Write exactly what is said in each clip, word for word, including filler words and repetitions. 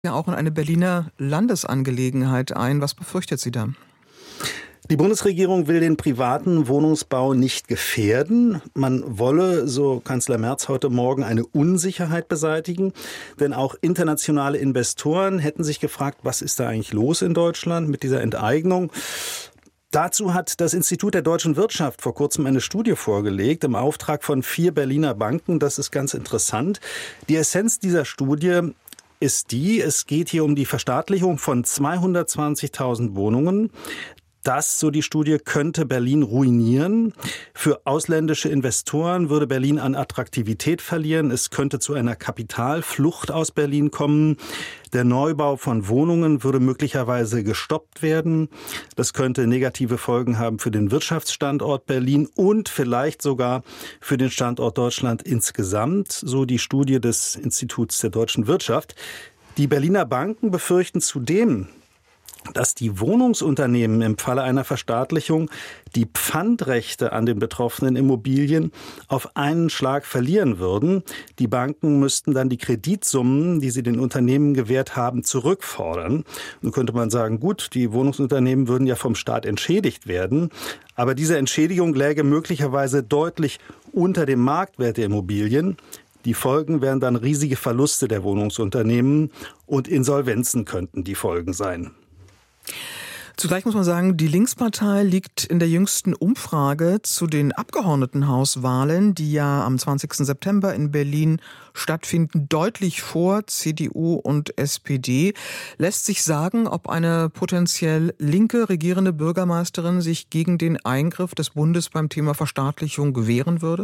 ja auch in eine Berliner Landesangelegenheit ein. Was befürchtet sie da? Die Bundesregierung will den privaten Wohnungsbau nicht gefährden. Man wolle, so Kanzler Merz heute Morgen, eine Unsicherheit beseitigen. Denn auch internationale Investoren hätten sich gefragt, was ist da eigentlich los in Deutschland mit dieser Enteignung? Dazu hat das Institut der deutschen Wirtschaft vor kurzem eine Studie vorgelegt im Auftrag von vier Berliner Banken. Das ist ganz interessant. Die Essenz dieser Studie ist die, es geht hier um die Verstaatlichung von zweihundertzwanzigtausend Wohnungen. Das, so die Studie, könnte Berlin ruinieren. Für ausländische Investoren würde Berlin an Attraktivität verlieren. Es könnte zu einer Kapitalflucht aus Berlin kommen. Der Neubau von Wohnungen würde möglicherweise gestoppt werden. Das könnte negative Folgen haben für den Wirtschaftsstandort Berlin und vielleicht sogar für den Standort Deutschland insgesamt, so die Studie des Instituts der deutschen Wirtschaft. Die Berliner Banken befürchten zudem, dass die Wohnungsunternehmen im Falle einer Verstaatlichung die Pfandrechte an den betroffenen Immobilien auf einen Schlag verlieren würden. Die Banken müssten dann die Kreditsummen, die sie den Unternehmen gewährt haben, zurückfordern. Nun könnte man sagen, gut, die Wohnungsunternehmen würden ja vom Staat entschädigt werden, aber diese Entschädigung läge möglicherweise deutlich unter dem Marktwert der Immobilien. Die Folgen wären dann riesige Verluste der Wohnungsunternehmen und Insolvenzen könnten die Folgen sein. Zugleich muss man sagen, die Linkspartei liegt in der jüngsten Umfrage zu den Abgeordnetenhauswahlen, die ja am zwanzigsten September in Berlin stattfinden, deutlich vor C D U und S P D. Lässt sich sagen, ob eine potenziell linke regierende Bürgermeisterin sich gegen den Eingriff des Bundes beim Thema Verstaatlichung wehren würde?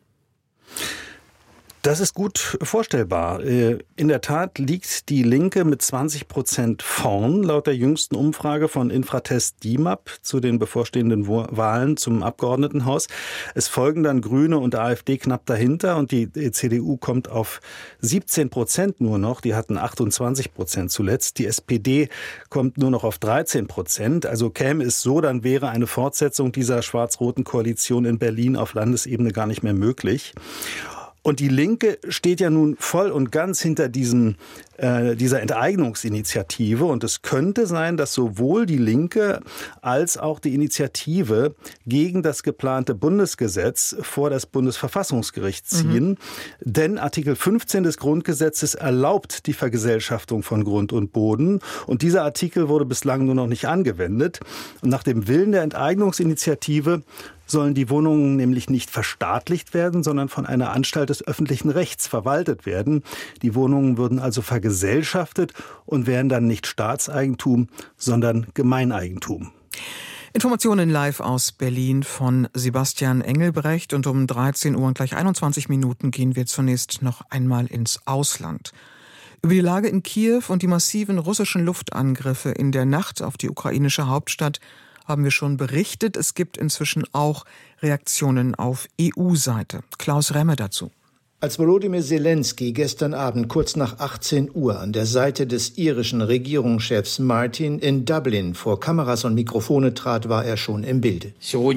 Das ist gut vorstellbar. In der Tat liegt die Linke mit zwanzig Prozent vorn, laut der jüngsten Umfrage von Infratest D I M A P zu den bevorstehenden Wahlen zum Abgeordnetenhaus. Es folgen dann Grüne und AfD knapp dahinter und die C D U kommt auf siebzehn Prozent nur noch. Die hatten achtundzwanzig Prozent zuletzt. Die S P D kommt nur noch auf dreizehn Prozent. Also käme es so, dann wäre eine Fortsetzung dieser schwarz-roten Koalition in Berlin auf Landesebene gar nicht mehr möglich. Und die Linke steht ja nun voll und ganz hinter diesem, äh, dieser Enteignungsinitiative. Und es könnte sein, dass sowohl die Linke als auch die Initiative gegen das geplante Bundesgesetz vor das Bundesverfassungsgericht ziehen. Mhm. Denn Artikel fünfzehn des Grundgesetzes erlaubt die Vergesellschaftung von Grund und Boden. Und dieser Artikel wurde bislang nur noch nicht angewendet. Und nach dem Willen der Enteignungsinitiative sollen die Wohnungen nämlich nicht verstaatlicht werden, sondern von einer Anstalt des öffentlichen Rechts verwaltet werden. Die Wohnungen würden also vergesellschaftet und wären dann nicht Staatseigentum, sondern Gemeineigentum. Informationen live aus Berlin von Sebastian Engelbrecht. Und um dreizehn Uhr und gleich einundzwanzig Minuten gehen wir zunächst noch einmal ins Ausland. Über die Lage in Kiew und die massiven russischen Luftangriffe in der Nacht auf die ukrainische Hauptstadt haben wir schon berichtet. Es gibt inzwischen auch Reaktionen auf E U-Seite. Klaus Remme dazu. Als Volodymyr Zelensky gestern Abend kurz nach achtzehn Uhr an der Seite des irischen Regierungschefs Martin in Dublin vor Kameras und Mikrofone trat, war er schon im Bilde.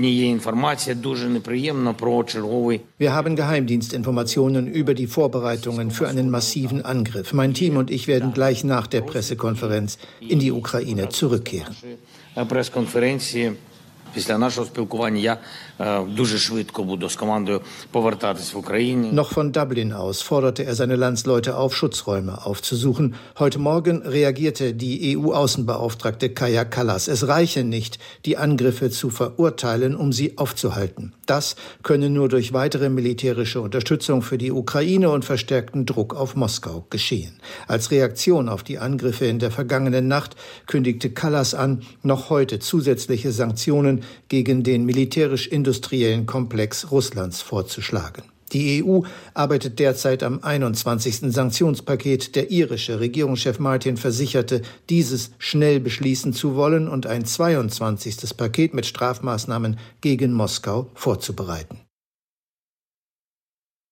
Wir haben Geheimdienstinformationen über die Vorbereitungen für einen massiven Angriff. Mein Team und ich werden gleich nach der Pressekonferenz in die Ukraine zurückkehren. Прес-конференції після нашого спілкування я е, дуже швидко буду з командою повертатись в Україну. Noch von Dublin aus forderte er seine Landsleute auf, Schutzräume aufzusuchen. Heute Morgen reagierte die E U-Außenbeauftragte Kaja Kallas. Es reiche nicht, die Angriffe zu verurteilen, um sie aufzuhalten. Das könne nur durch weitere militärische Unterstützung für die Ukraine und verstärkten Druck auf Moskau geschehen. Als Reaktion auf die Angriffe in der vergangenen Nacht kündigte Kallas an, noch heute zusätzliche Sanktionen gegen den militärisch-industriellen Komplex Russlands vorzuschlagen. Die E U arbeitet derzeit am einundzwanzigsten Sanktionspaket. Der irische Regierungschef Martin versicherte, dieses schnell beschließen zu wollen und ein zweiundzwanzigstes Paket mit Strafmaßnahmen gegen Moskau vorzubereiten.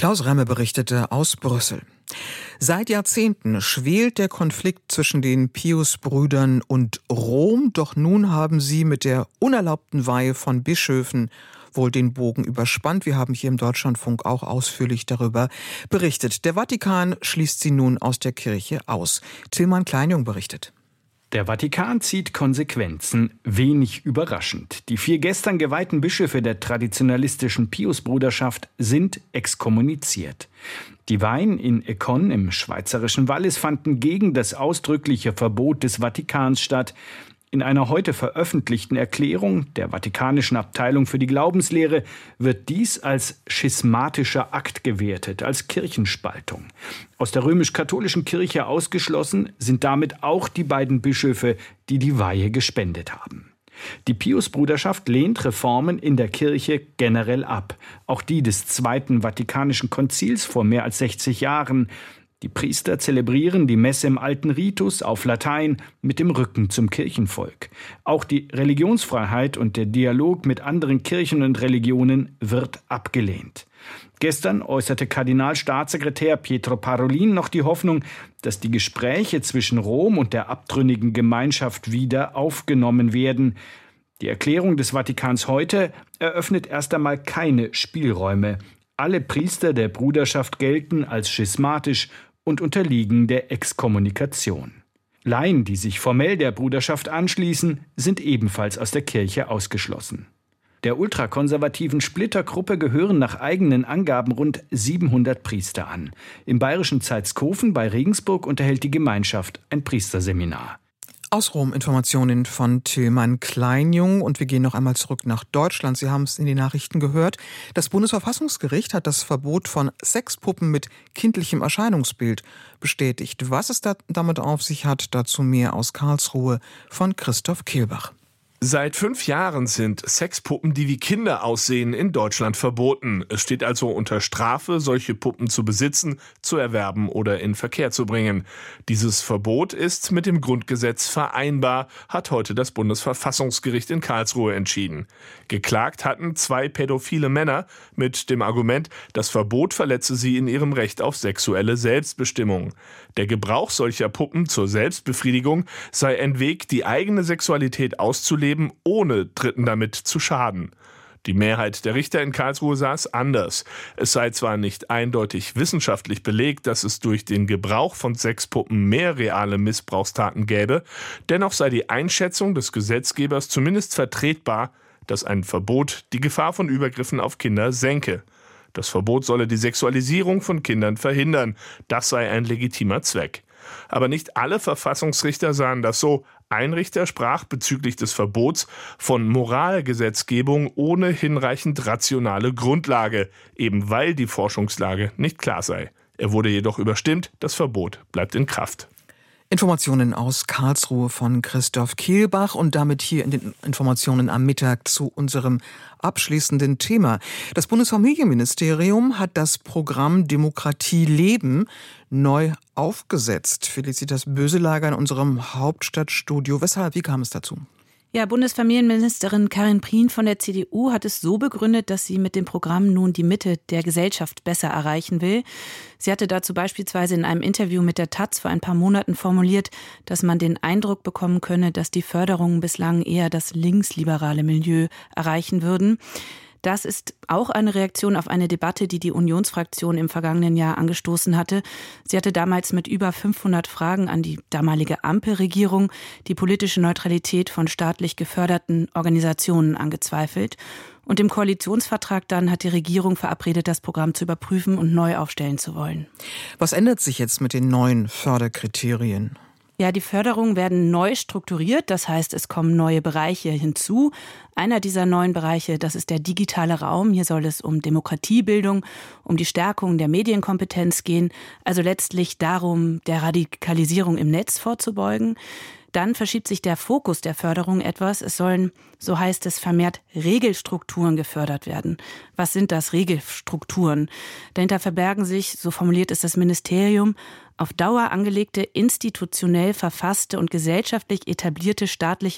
Klaus Remme berichtete aus Brüssel. Seit Jahrzehnten schwelt der Konflikt zwischen den Piusbrüdern und Rom, doch nun haben sie mit der unerlaubten Weihe von Bischöfen wohl den Bogen überspannt. Wir haben hier im Deutschlandfunk auch ausführlich darüber berichtet. Der Vatikan schließt sie nun aus der Kirche aus. Tilman Kleinjung berichtet. Der Vatikan zieht Konsequenzen, wenig überraschend. Die vier gestern geweihten Bischöfe der traditionalistischen Piusbruderschaft sind exkommuniziert. Die Weihen in Econ im schweizerischen Wallis fanden gegen das ausdrückliche Verbot des Vatikans statt. In einer heute veröffentlichten Erklärung der Vatikanischen Abteilung für die Glaubenslehre wird dies als schismatischer Akt gewertet, als Kirchenspaltung. Aus der römisch-katholischen Kirche ausgeschlossen sind damit auch die beiden Bischöfe, die die Weihe gespendet haben. Die Piusbruderschaft lehnt Reformen in der Kirche generell ab, auch die des Zweiten Vatikanischen Konzils vor mehr als sechzig Jahren. Die Priester zelebrieren die Messe im alten Ritus auf Latein mit dem Rücken zum Kirchenvolk. Auch die Religionsfreiheit und der Dialog mit anderen Kirchen und Religionen wird abgelehnt. Gestern äußerte Kardinalstaatssekretär Pietro Parolin noch die Hoffnung, dass die Gespräche zwischen Rom und der abtrünnigen Gemeinschaft wieder aufgenommen werden. Die Erklärung des Vatikans heute eröffnet erst einmal keine Spielräume. Alle Priester der Bruderschaft gelten als schismatisch und unterliegen der Exkommunikation. Laien, die sich formell der Bruderschaft anschließen, sind ebenfalls aus der Kirche ausgeschlossen. Der ultrakonservativen Splittergruppe gehören nach eigenen Angaben rund siebenhundert Priester an. Im bayerischen Zeitskofen bei Regensburg unterhält die Gemeinschaft ein Priesterseminar. Aus Rom Informationen von Tilman Kleinjung. Und wir gehen noch einmal zurück nach Deutschland. Sie haben es in den Nachrichten gehört. Das Bundesverfassungsgericht hat das Verbot von Sexpuppen mit kindlichem Erscheinungsbild bestätigt. Was es da damit auf sich hat, dazu mehr aus Karlsruhe von Christoph Kehlbach. Seit fünf Jahren sind Sexpuppen, die wie Kinder aussehen, in Deutschland verboten. Es steht also unter Strafe, solche Puppen zu besitzen, zu erwerben oder in Verkehr zu bringen. Dieses Verbot ist mit dem Grundgesetz vereinbar, hat heute das Bundesverfassungsgericht in Karlsruhe entschieden. Geklagt hatten zwei pädophile Männer mit dem Argument, das Verbot verletze sie in ihrem Recht auf sexuelle Selbstbestimmung. Der Gebrauch solcher Puppen zur Selbstbefriedigung sei ein Weg, die eigene Sexualität auszuleben, ohne Dritten damit zu schaden. Die Mehrheit der Richter in Karlsruhe sah es anders. Es sei zwar nicht eindeutig wissenschaftlich belegt, dass es durch den Gebrauch von Sexpuppen mehr reale Missbrauchstaten gäbe, dennoch sei die Einschätzung des Gesetzgebers zumindest vertretbar, dass ein Verbot die Gefahr von Übergriffen auf Kinder senke. Das Verbot solle die Sexualisierung von Kindern verhindern. Das sei ein legitimer Zweck. Aber nicht alle Verfassungsrichter sahen das so. Ein Richter sprach bezüglich des Verbots von Moralgesetzgebung ohne hinreichend rationale Grundlage, eben weil die Forschungslage nicht klar sei. Er wurde jedoch überstimmt, das Verbot bleibt in Kraft. Informationen aus Karlsruhe von Christoph Kehlbach und damit hier in den Informationen am Mittag zu unserem abschließenden Thema. Das Bundesfamilienministerium hat das Programm Demokratie leben neu aufgesetzt. Felicitas Böselager in unserem Hauptstadtstudio. Weshalb? Wie kam es dazu? Ja, Bundesfamilienministerin Karin Prien von der C D U hat es so begründet, dass sie mit dem Programm nun die Mitte der Gesellschaft besser erreichen will. Sie hatte dazu beispielsweise in einem Interview mit der Taz vor ein paar Monaten formuliert, dass man den Eindruck bekommen könne, dass die Förderungen bislang eher das linksliberale Milieu erreichen würden. Das ist auch eine Reaktion auf eine Debatte, die die Unionsfraktion im vergangenen Jahr angestoßen hatte. Sie hatte damals mit über fünfhundert Fragen an die damalige Ampelregierung die politische Neutralität von staatlich geförderten Organisationen angezweifelt. Und im Koalitionsvertrag dann hat die Regierung verabredet, das Programm zu überprüfen und neu aufstellen zu wollen. Was ändert sich jetzt mit den neuen Förderkriterien? Ja, die Förderungen werden neu strukturiert, das heißt, es kommen neue Bereiche hinzu. Einer dieser neuen Bereiche, das ist der digitale Raum. Hier soll es um Demokratiebildung, um die Stärkung der Medienkompetenz gehen, also letztlich darum, der Radikalisierung im Netz vorzubeugen. Dann verschiebt sich der Fokus der Förderung etwas. Es sollen, so heißt es, vermehrt Regelstrukturen gefördert werden. Was sind das Regelstrukturen? Dahinter verbergen sich, so formuliert es das Ministerium, auf Dauer angelegte, institutionell verfasste und gesellschaftlich etablierte staatliche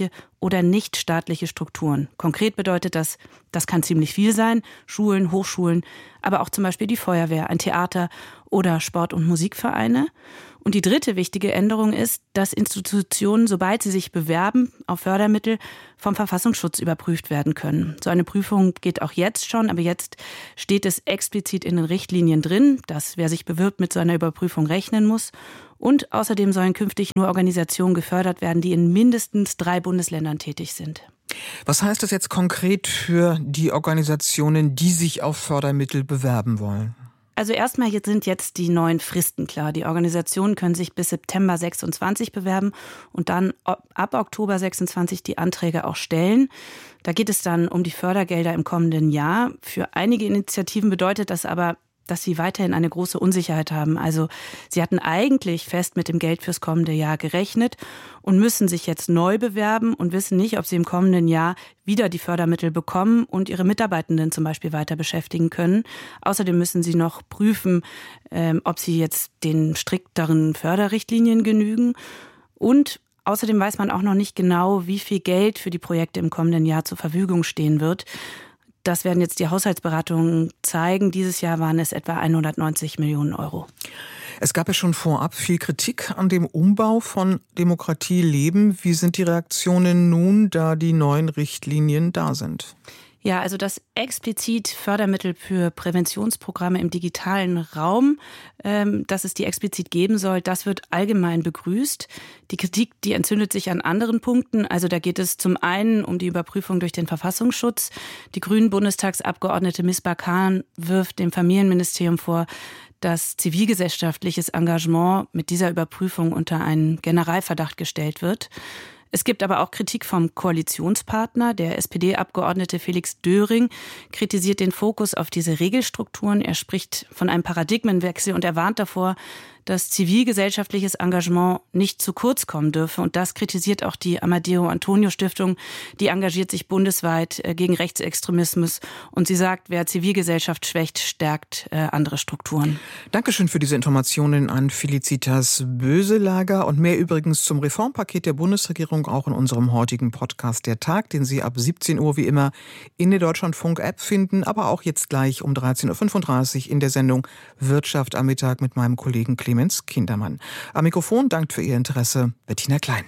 oder nichtstaatliche Strukturen. Konkret bedeutet das, das kann ziemlich viel sein, Schulen, Hochschulen, aber auch zum Beispiel die Feuerwehr, ein Theater oder Sport- und Musikvereine. Und die dritte wichtige Änderung ist, dass Institutionen, sobald sie sich bewerben auf Fördermittel, vom Verfassungsschutz überprüft werden können. So eine Prüfung geht auch jetzt schon, aber jetzt steht es explizit in den Richtlinien drin, dass wer sich bewirbt, mit so einer Überprüfung rechnen muss. Und außerdem sollen künftig nur Organisationen gefördert werden, die in mindestens drei Bundesländern tätig sind. Was heißt das jetzt konkret für die Organisationen, die sich auf Fördermittel bewerben wollen? Also erstmal sind jetzt die neuen Fristen klar. Die Organisationen können sich bis September sechsundzwanzig bewerben und dann ab Oktober sechsundzwanzig die Anträge auch stellen. Da geht es dann um die Fördergelder im kommenden Jahr. Für einige Initiativen bedeutet das aber, dass sie weiterhin eine große Unsicherheit haben. Also sie hatten eigentlich fest mit dem Geld fürs kommende Jahr gerechnet und müssen sich jetzt neu bewerben und wissen nicht, ob sie im kommenden Jahr wieder die Fördermittel bekommen und ihre Mitarbeitenden zum Beispiel weiter beschäftigen können. Außerdem müssen sie noch prüfen, ähm, ob sie jetzt den strikteren Förderrichtlinien genügen. Und außerdem weiß man auch noch nicht genau, wie viel Geld für die Projekte im kommenden Jahr zur Verfügung stehen wird. Das werden jetzt die Haushaltsberatungen zeigen. Dieses Jahr waren es etwa hundertneunzig Millionen Euro. Es gab ja schon vorab viel Kritik an dem Umbau von Demokratie leben. Wie sind die Reaktionen nun, da die neuen Richtlinien da sind? Ja, also dass explizit Fördermittel für Präventionsprogramme im digitalen Raum, ähm, dass es die explizit geben soll, das wird allgemein begrüßt. Die Kritik, die entzündet sich an anderen Punkten. Also da geht es zum einen um die Überprüfung durch den Verfassungsschutz. Die grünen Bundestagsabgeordnete Misbah Khan wirft dem Familienministerium vor, dass zivilgesellschaftliches Engagement mit dieser Überprüfung unter einen Generalverdacht gestellt wird. Es gibt aber auch Kritik vom Koalitionspartner. Der S P D-Abgeordnete Felix Döring kritisiert den Fokus auf diese Regelstrukturen. Er spricht von einem Paradigmenwechsel und er warnt davor, dass zivilgesellschaftliches Engagement nicht zu kurz kommen dürfe. Und das kritisiert auch die Amadeo Antonio Stiftung. Die engagiert sich bundesweit gegen Rechtsextremismus. Und sie sagt, wer Zivilgesellschaft schwächt, stärkt andere Strukturen. Dankeschön für diese Informationen an Felicitas Böselager. Und mehr übrigens zum Reformpaket der Bundesregierung auch in unserem heutigen Podcast Der Tag, den Sie ab siebzehn Uhr wie immer in der Deutschlandfunk-App finden, aber auch jetzt gleich um dreizehn Uhr fünfunddreißig in der Sendung Wirtschaft am Mittag mit meinem Kollegen Clemens Kindermann. Am Mikrofon dankt für Ihr Interesse Bettina Klein.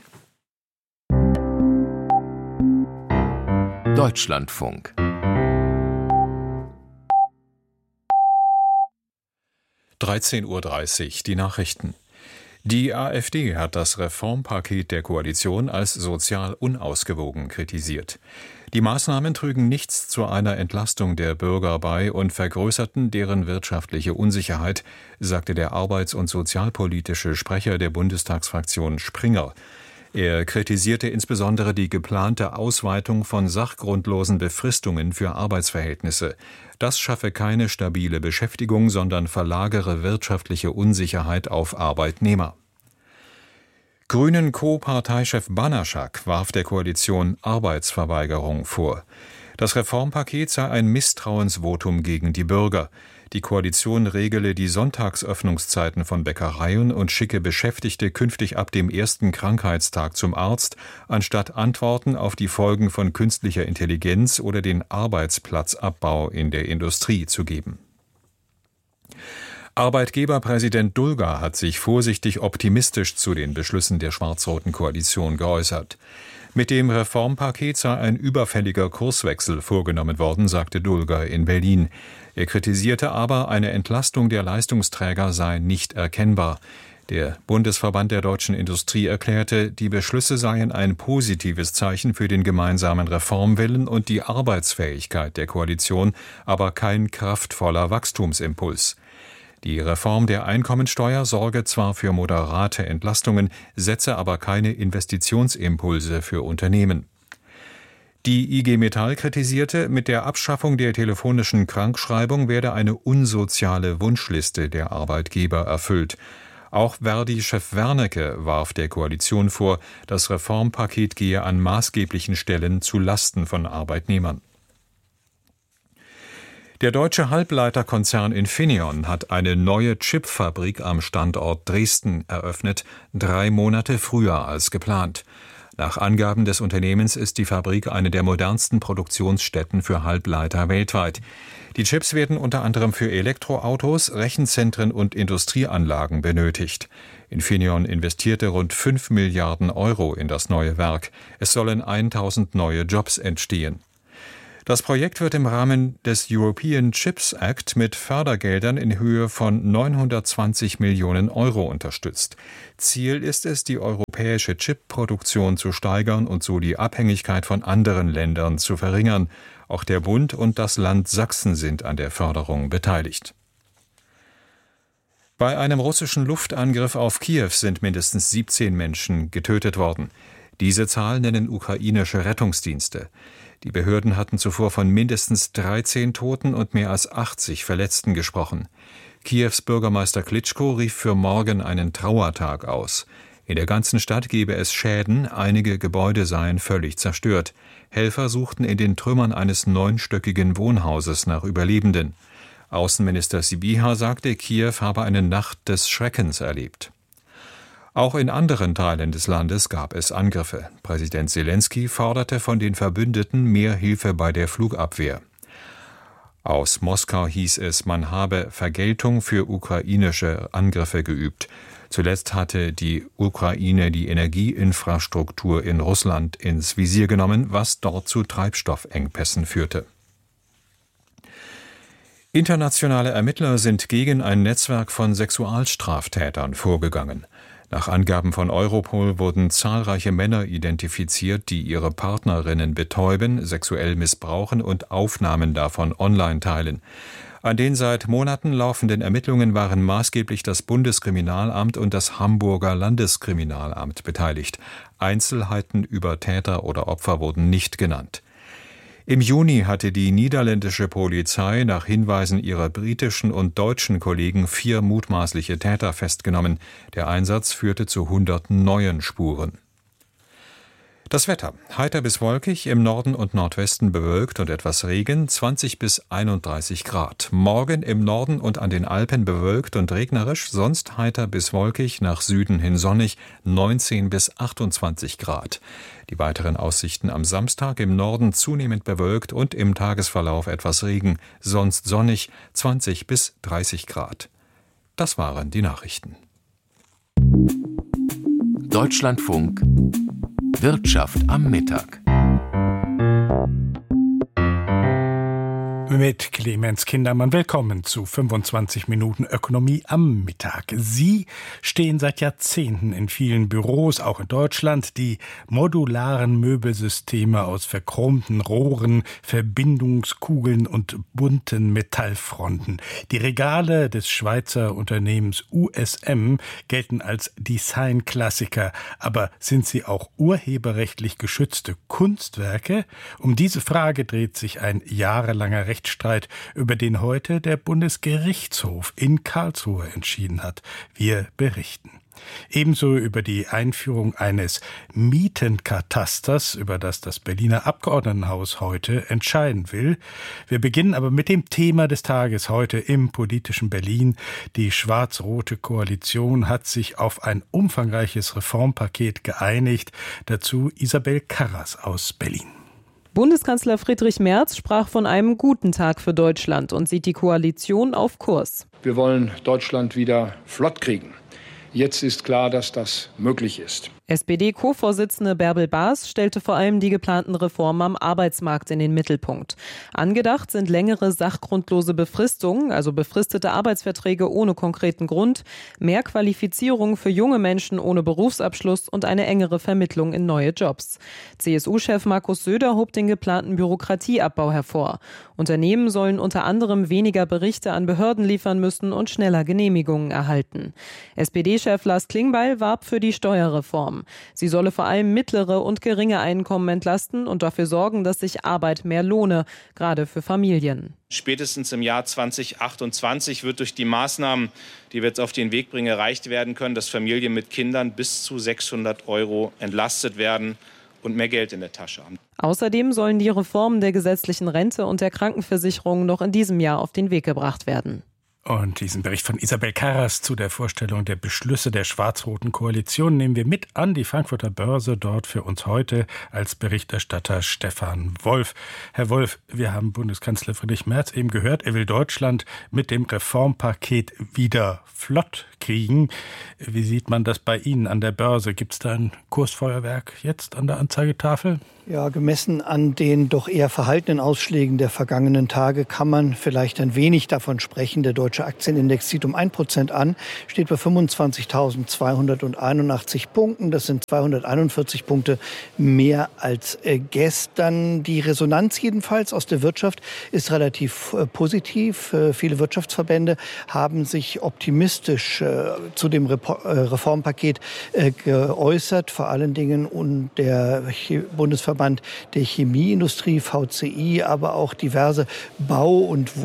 Deutschlandfunk. dreizehn Uhr dreißig, die Nachrichten. Die AfD hat das Reformpaket der Koalition als sozial unausgewogen kritisiert. Die Maßnahmen trügen nichts zu einer Entlastung der Bürger bei und vergrößerten deren wirtschaftliche Unsicherheit, sagte der arbeits- und sozialpolitische Sprecher der Bundestagsfraktion Springer. Er kritisierte insbesondere die geplante Ausweitung von sachgrundlosen Befristungen für Arbeitsverhältnisse. Das schaffe keine stabile Beschäftigung, sondern verlagere wirtschaftliche Unsicherheit auf Arbeitnehmer. Grünen Co-Parteichef Banaschak warf der Koalition Arbeitsverweigerung vor. Das Reformpaket sei ein Misstrauensvotum gegen die Bürger. Die Koalition regele die Sonntagsöffnungszeiten von Bäckereien und schicke Beschäftigte künftig ab dem ersten Krankheitstag zum Arzt, anstatt Antworten auf die Folgen von künstlicher Intelligenz oder den Arbeitsplatzabbau in der Industrie zu geben. Arbeitgeberpräsident Dulger hat sich vorsichtig optimistisch zu den Beschlüssen der schwarz-roten Koalition geäußert. Mit dem Reformpaket sei ein überfälliger Kurswechsel vorgenommen worden, sagte Dulger in Berlin. Er kritisierte aber, eine Entlastung der Leistungsträger sei nicht erkennbar. Der Bundesverband der deutschen Industrie erklärte, die Beschlüsse seien ein positives Zeichen für den gemeinsamen Reformwillen und die Arbeitsfähigkeit der Koalition, aber kein kraftvoller Wachstumsimpuls. Die Reform der Einkommensteuer sorge zwar für moderate Entlastungen, setze aber keine Investitionsimpulse für Unternehmen. Die I G Metall kritisierte, mit der Abschaffung der telefonischen Krankschreibung werde eine unsoziale Wunschliste der Arbeitgeber erfüllt. Auch Verdi-Chef Wernicke warf der Koalition vor, das Reformpaket gehe an maßgeblichen Stellen zu Lasten von Arbeitnehmern. Der deutsche Halbleiterkonzern Infineon hat eine neue Chipfabrik am Standort Dresden eröffnet, drei Monate früher als geplant. Nach Angaben des Unternehmens ist die Fabrik eine der modernsten Produktionsstätten für Halbleiter weltweit. Die Chips werden unter anderem für Elektroautos, Rechenzentren und Industrieanlagen benötigt. Infineon investierte rund fünf Milliarden Euro in das neue Werk. Es sollen tausend neue Jobs entstehen. Das Projekt wird im Rahmen des European Chips Act mit Fördergeldern in Höhe von neunhundertzwanzig Millionen Euro unterstützt. Ziel ist es, die europäische Chipproduktion zu steigern und so die Abhängigkeit von anderen Ländern zu verringern. Auch der Bund und das Land Sachsen sind an der Förderung beteiligt. Bei einem russischen Luftangriff auf Kiew sind mindestens siebzehn Menschen getötet worden. Diese Zahl nennen ukrainische Rettungsdienste. Die Behörden hatten zuvor von mindestens dreizehn Toten und mehr als achtzig Verletzten gesprochen. Kiews Bürgermeister Klitschko rief für morgen einen Trauertag aus. In der ganzen Stadt gebe es Schäden, einige Gebäude seien völlig zerstört. Helfer suchten in den Trümmern eines neunstöckigen Wohnhauses nach Überlebenden. Außenminister Sybiha sagte, Kiew habe eine Nacht des Schreckens erlebt. Auch in anderen Teilen des Landes gab es Angriffe. Präsident Selenskyj forderte von den Verbündeten mehr Hilfe bei der Flugabwehr. Aus Moskau hieß es, man habe Vergeltung für ukrainische Angriffe geübt. Zuletzt hatte die Ukraine die Energieinfrastruktur in Russland ins Visier genommen, was dort zu Treibstoffengpässen führte. Internationale Ermittler sind gegen ein Netzwerk von Sexualstraftätern vorgegangen. Nach Angaben von Europol wurden zahlreiche Männer identifiziert, die ihre Partnerinnen betäuben, sexuell missbrauchen und Aufnahmen davon online teilen. An den seit Monaten laufenden Ermittlungen waren maßgeblich das Bundeskriminalamt und das Hamburger Landeskriminalamt beteiligt. Einzelheiten über Täter oder Opfer wurden nicht genannt. Im Juni hatte die niederländische Polizei nach Hinweisen ihrer britischen und deutschen Kollegen vier mutmaßliche Täter festgenommen. Der Einsatz führte zu hunderten neuen Spuren. Das Wetter: heiter bis wolkig, im Norden und Nordwesten bewölkt und etwas Regen, zwanzig bis einunddreißig Grad. Morgen im Norden und an den Alpen bewölkt und regnerisch, sonst heiter bis wolkig, nach Süden hin sonnig, neunzehn bis achtundzwanzig Grad. Die weiteren Aussichten am Samstag: im Norden zunehmend bewölkt und im Tagesverlauf etwas Regen, sonst sonnig, zwanzig bis dreißig Grad. Das waren die Nachrichten. Deutschlandfunk Wirtschaft am Mittag. Mit Clemens Kindermann willkommen zu fünfundzwanzig Minuten Ökonomie am Mittag. Sie stehen seit Jahrzehnten in vielen Büros, auch in Deutschland, die modularen Möbelsysteme aus verchromten Rohren, Verbindungskugeln und bunten Metallfronten. Die Regale des Schweizer Unternehmens U S M gelten als Designklassiker, aber sind sie auch urheberrechtlich geschützte Kunstwerke? Um diese Frage dreht sich ein jahrelanger Rechtsstreit, über den heute der Bundesgerichtshof in Karlsruhe entschieden hat. Wir berichten. Ebenso über die Einführung eines Mietenkatasters, über das das Berliner Abgeordnetenhaus heute entscheiden will. Wir beginnen aber mit dem Thema des Tages heute im politischen Berlin. Die schwarz-rote Koalition hat sich auf ein umfangreiches Reformpaket geeinigt. Dazu Isabel Karras aus Berlin. Bundeskanzler Friedrich Merz sprach von einem guten Tag für Deutschland und sieht die Koalition auf Kurs. Wir wollen Deutschland wieder flott kriegen. Jetzt ist klar, dass das möglich ist. S P D-Co-Vorsitzende Bärbel Baas stellte vor allem die geplanten Reformen am Arbeitsmarkt in den Mittelpunkt. Angedacht sind längere sachgrundlose Befristungen, also befristete Arbeitsverträge ohne konkreten Grund, mehr Qualifizierung für junge Menschen ohne Berufsabschluss und eine engere Vermittlung in neue Jobs. C S U-Chef Markus Söder hob den geplanten Bürokratieabbau hervor. Unternehmen sollen unter anderem weniger Berichte an Behörden liefern müssen und schneller Genehmigungen erhalten. S P D-Chef Lars Klingbeil warb für die Steuerreform. Sie solle vor allem mittlere und geringe Einkommen entlasten und dafür sorgen, dass sich Arbeit mehr lohne, gerade für Familien. Spätestens im Jahr zweitausendachtundzwanzig wird durch die Maßnahmen, die wir jetzt auf den Weg bringen, erreicht werden können, dass Familien mit Kindern bis zu sechshundert Euro entlastet werden und mehr Geld in der Tasche haben. Außerdem sollen die Reformen der gesetzlichen Rente und der Krankenversicherung noch in diesem Jahr auf den Weg gebracht werden. Und diesen Bericht von Isabel Karras zu der Vorstellung der Beschlüsse der schwarz-roten Koalition nehmen wir mit an die Frankfurter Börse. Dort für uns heute als Berichterstatter Stefan Wolf. Herr Wolf, wir haben Bundeskanzler Friedrich Merz eben gehört, er will Deutschland mit dem Reformpaket wieder flott kriegen. Wie sieht man das bei Ihnen an der Börse? Gibt es da ein Kursfeuerwerk jetzt an der Anzeigetafel? Ja, gemessen an den doch eher verhaltenen Ausschlägen der vergangenen Tage kann man vielleicht ein wenig davon sprechen. Der deutsche Aktienindex zieht um ein Prozent an, steht bei fünfundzwanzigtausendzweihunderteinundachtzig Punkten. Das sind zweihunderteinundvierzig Punkte mehr als gestern. Die Resonanz jedenfalls aus der Wirtschaft ist relativ äh, positiv. Äh, viele Wirtschaftsverbände haben sich optimistisch äh, zu dem Repo- äh, Reformpaket äh, geäußert. Vor allen Dingen und der Bundesverband der Chemieindustrie, V C I, aber auch diverse Bau- und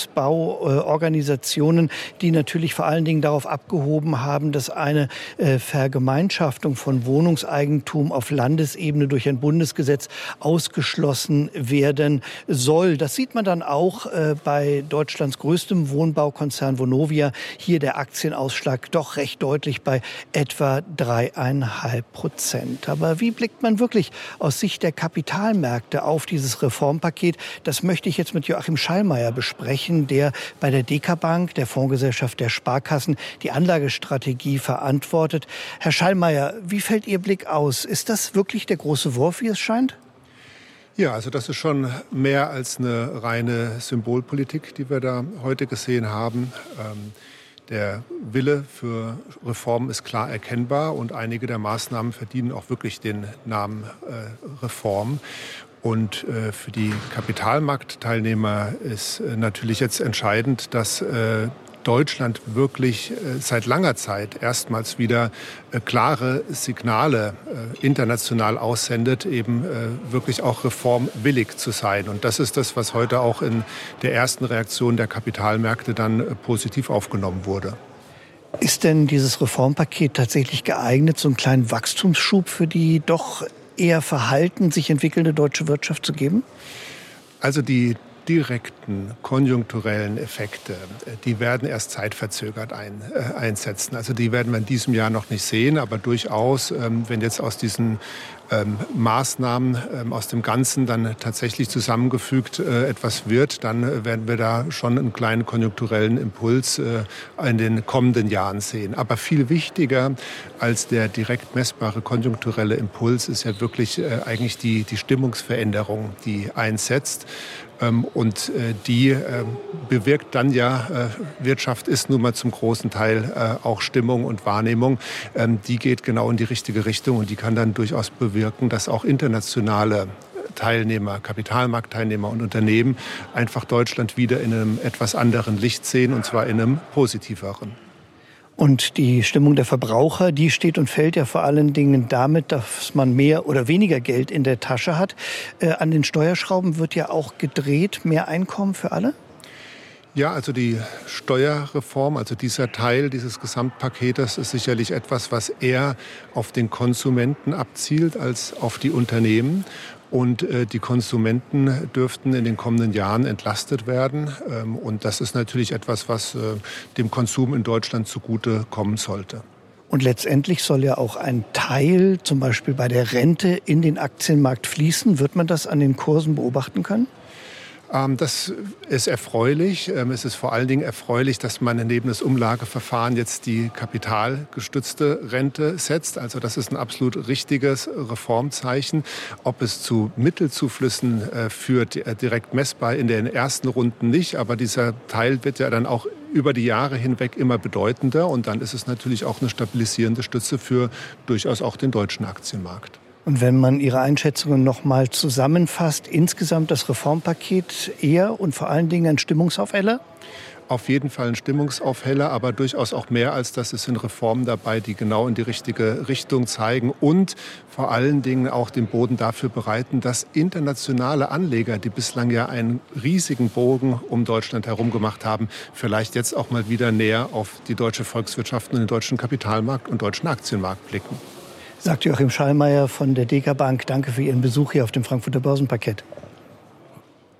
Wohnungsbauorganisationen, die natürlich vor allen Dingen darauf abgehoben haben, dass eine äh, Vergemeinschaftung von Wohnungseigentum auf Landesebene durch ein Bundesgesetz ausgeschlossen werden soll. Das sieht man dann auch äh, bei Deutschlands größtem Wohnbaukonzern Vonovia. Hier der Aktienausschlag doch recht deutlich bei etwa dreieinhalb Prozent. Aber wie blickt man wirklich aus Sicht der Kapitalmärkte auf dieses Reformpaket? Das möchte ich jetzt mit Joachim Schallmeier besprechen, der bei der Deka Bank, der Fondsgesellschaft der Sparkassen, die Anlagestrategie verantwortet. Herr Schallmeier, wie fällt Ihr Blick aus? Ist das wirklich der große Wurf, wie es scheint? Ja, also das ist schon mehr als eine reine Symbolpolitik, die wir da heute gesehen haben. Ähm Der Wille für Reform ist klar erkennbar und einige der Maßnahmen verdienen auch wirklich den Namen äh, Reform. Und äh, für die Kapitalmarktteilnehmer ist äh, natürlich jetzt entscheidend, dass äh, Deutschland wirklich äh, seit langer Zeit erstmals wieder äh, klare Signale äh, international aussendet, eben äh, wirklich auch reformwillig zu sein. Und das ist das, was heute auch in der ersten Reaktion der Kapitalmärkte dann äh, positiv aufgenommen wurde. Ist denn dieses Reformpaket tatsächlich geeignet, so einen kleinen Wachstumsschub für die doch eher verhalten sich entwickelnde deutsche Wirtschaft zu geben? Also die direkten konjunkturellen Effekte, die werden erst zeitverzögert ein, äh, einsetzen. Also die werden wir in diesem Jahr noch nicht sehen, aber durchaus, ähm, wenn jetzt aus diesen ähm, Maßnahmen ähm, aus dem Ganzen dann tatsächlich zusammengefügt äh, etwas wird, dann äh, werden wir da schon einen kleinen konjunkturellen Impuls äh, in den kommenden Jahren sehen. Aber viel wichtiger als der direkt messbare konjunkturelle Impuls ist ja wirklich äh, eigentlich die, die Stimmungsveränderung, die einsetzt. Und die bewirkt dann ja, Wirtschaft ist nun mal zum großen Teil auch Stimmung und Wahrnehmung. Die geht genau in die richtige Richtung und die kann dann durchaus bewirken, dass auch internationale Teilnehmer, Kapitalmarktteilnehmer und Unternehmen einfach Deutschland wieder in einem etwas anderen Licht sehen, und zwar in einem positiveren. Und die Stimmung der Verbraucher, die steht und fällt ja vor allen Dingen damit, dass man mehr oder weniger Geld in der Tasche hat. Äh, an den Steuerschrauben wird ja auch gedreht, mehr Einkommen für alle? Ja, also die Steuerreform, also dieser Teil dieses Gesamtpaketes ist sicherlich etwas, was eher auf den Konsumenten abzielt als auf die Unternehmen. Und äh, die Konsumenten dürften in den kommenden Jahren entlastet werden. Ähm, und das ist natürlich etwas, was äh, dem Konsum in Deutschland zugute kommen sollte. Und letztendlich soll ja auch ein Teil, zum Beispiel bei der Rente, in den Aktienmarkt fließen. Wird man das an den Kursen beobachten können? Das ist erfreulich. Es ist vor allen Dingen erfreulich, dass man neben das Umlageverfahren jetzt die kapitalgestützte Rente setzt. Also das ist ein absolut richtiges Reformzeichen. Ob es zu Mittelzuflüssen führt, direkt messbar in den ersten Runden nicht. Aber dieser Teil wird ja dann auch über die Jahre hinweg immer bedeutender. Und dann ist es natürlich auch eine stabilisierende Stütze für durchaus auch den deutschen Aktienmarkt. Und wenn man Ihre Einschätzungen noch mal zusammenfasst, insgesamt das Reformpaket eher und vor allen Dingen ein Stimmungsaufheller? Auf jeden Fall ein Stimmungsaufheller, aber durchaus auch mehr als das. Es sind Reformen dabei, die genau in die richtige Richtung zeigen und vor allen Dingen auch den Boden dafür bereiten, dass internationale Anleger, die bislang ja einen riesigen Bogen um Deutschland herum gemacht haben, vielleicht jetzt auch mal wieder näher auf die deutsche Volkswirtschaft und den deutschen Kapitalmarkt und deutschen Aktienmarkt blicken. Sagt Joachim Schallmeier von der Deka Bank. Danke für Ihren Besuch hier auf dem Frankfurter Börsenparkett.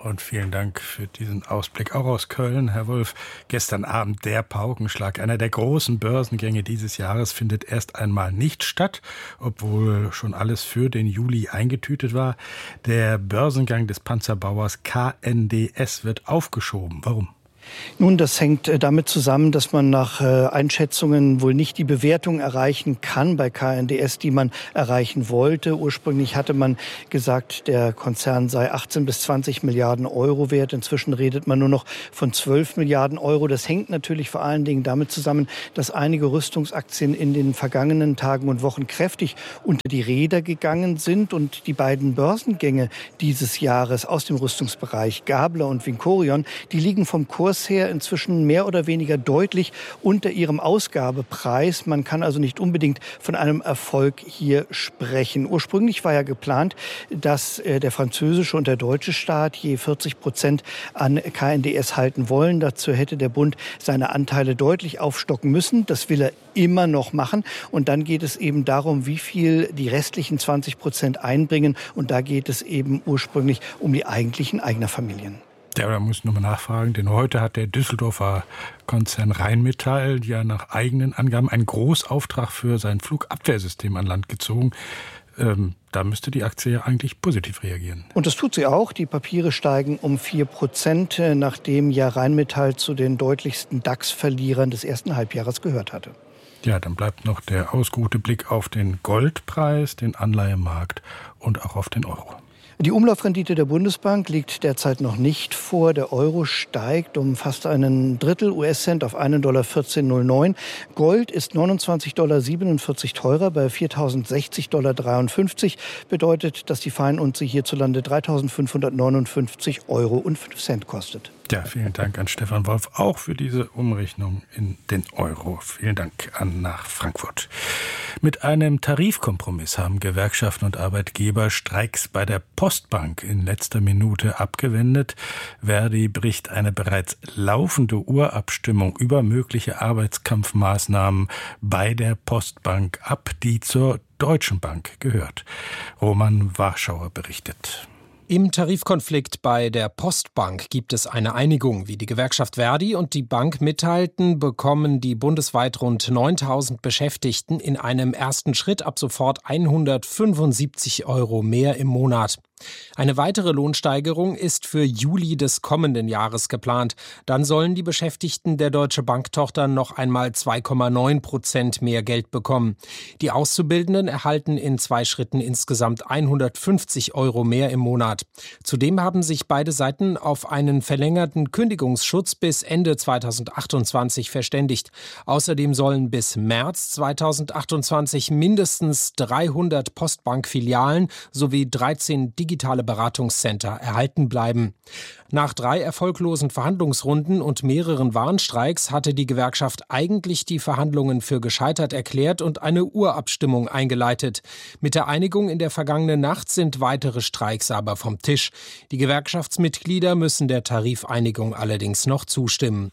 Und vielen Dank für diesen Ausblick auch aus Köln, Herr Wolf. Gestern Abend der Paukenschlag. Einer der großen Börsengänge dieses Jahres findet erst einmal nicht statt, obwohl schon alles für den Juli eingetütet war. Der Börsengang des Panzerbauers K N D S wird aufgeschoben. Warum? Nun, das hängt damit zusammen, dass man nach Einschätzungen wohl nicht die Bewertung erreichen kann bei K N D S, die man erreichen wollte. Ursprünglich hatte man gesagt, der Konzern sei achtzehn bis zwanzig Milliarden Euro wert. Inzwischen redet man nur noch von zwölf Milliarden Euro. Das hängt natürlich vor allen Dingen damit zusammen, dass einige Rüstungsaktien in den vergangenen Tagen und Wochen kräftig unter die Räder gegangen sind. Und die beiden Börsengänge dieses Jahres aus dem Rüstungsbereich, Gabler und Vincorion, die liegen vom Kurs her inzwischen mehr oder weniger deutlich unter ihrem Ausgabepreis. Man kann also nicht unbedingt von einem Erfolg hier sprechen. Ursprünglich war ja geplant, dass der französische und der deutsche Staat je vierzig Prozent an K N D S halten wollen. Dazu hätte der Bund seine Anteile deutlich aufstocken müssen. Das will er immer noch machen. Und dann geht es eben darum, wie viel die restlichen zwanzig Prozent einbringen. Und da geht es eben ursprünglich um die eigentlichen Eignerfamilien. Ja, da muss ich nochmal nachfragen, denn heute hat der Düsseldorfer Konzern Rheinmetall ja nach eigenen Angaben einen Großauftrag für sein Flugabwehrsystem an Land gezogen. Ähm, da müsste die Aktie ja eigentlich positiv reagieren. Und das tut sie auch. Die Papiere steigen um vier Prozent, nachdem ja Rheinmetall zu den deutlichsten DAX-Verlierern des ersten Halbjahres gehört hatte. Ja, dann bleibt noch der ausgeruhte Blick auf den Goldpreis, den Anleihemarkt und auch auf den Euro. Die Umlaufrendite der Bundesbank liegt derzeit noch nicht vor. Der Euro steigt um fast einen Drittel U S-Cent auf einen Dollar vierzehn Komma null neun. Gold ist neunundzwanzig Komma siebenundvierzig Dollar teurer bei viertausendsechzig Komma dreiundfünfzig Dollar. Bedeutet, dass die Feinunze hierzulande dreitausendfünfhundertneunundfünfzig Euro und fünf Cent kostet. Ja, vielen Dank an Stefan Wolf, auch für diese Umrechnung in den Euro. Vielen Dank an nach Frankfurt. Mit einem Tarifkompromiss haben Gewerkschaften und Arbeitgeber Streiks bei der Postbank in letzter Minute abgewendet. Verdi bricht eine bereits laufende Urabstimmung über mögliche Arbeitskampfmaßnahmen bei der Postbank ab, die zur Deutschen Bank gehört. Roman Warschauer berichtet. Im Tarifkonflikt bei der Postbank gibt es eine Einigung. Wie die Gewerkschaft Verdi und die Bank mitteilten, bekommen die bundesweit rund neuntausend Beschäftigten in einem ersten Schritt ab sofort hundertfünfundsiebzig Euro mehr im Monat. Eine weitere Lohnsteigerung ist für Juli des kommenden Jahres geplant. Dann sollen die Beschäftigten der Deutsche Bank-Tochter noch einmal zwei Komma neun Prozent mehr Geld bekommen. Die Auszubildenden erhalten in zwei Schritten insgesamt hundertfünfzig Euro mehr im Monat. Zudem haben sich beide Seiten auf einen verlängerten Kündigungsschutz bis Ende zweitausendachtundzwanzig verständigt. Außerdem sollen bis März zweitausendachtundzwanzig mindestens dreihundert Postbank-Filialen sowie dreizehn digitale Beratungscenter erhalten bleiben. Nach drei erfolglosen Verhandlungsrunden und mehreren Warnstreiks hatte die Gewerkschaft eigentlich die Verhandlungen für gescheitert erklärt und eine Urabstimmung eingeleitet. Mit der Einigung in der vergangenen Nacht sind weitere Streiks aber vom Tisch. Die Gewerkschaftsmitglieder müssen der Tarifeinigung allerdings noch zustimmen.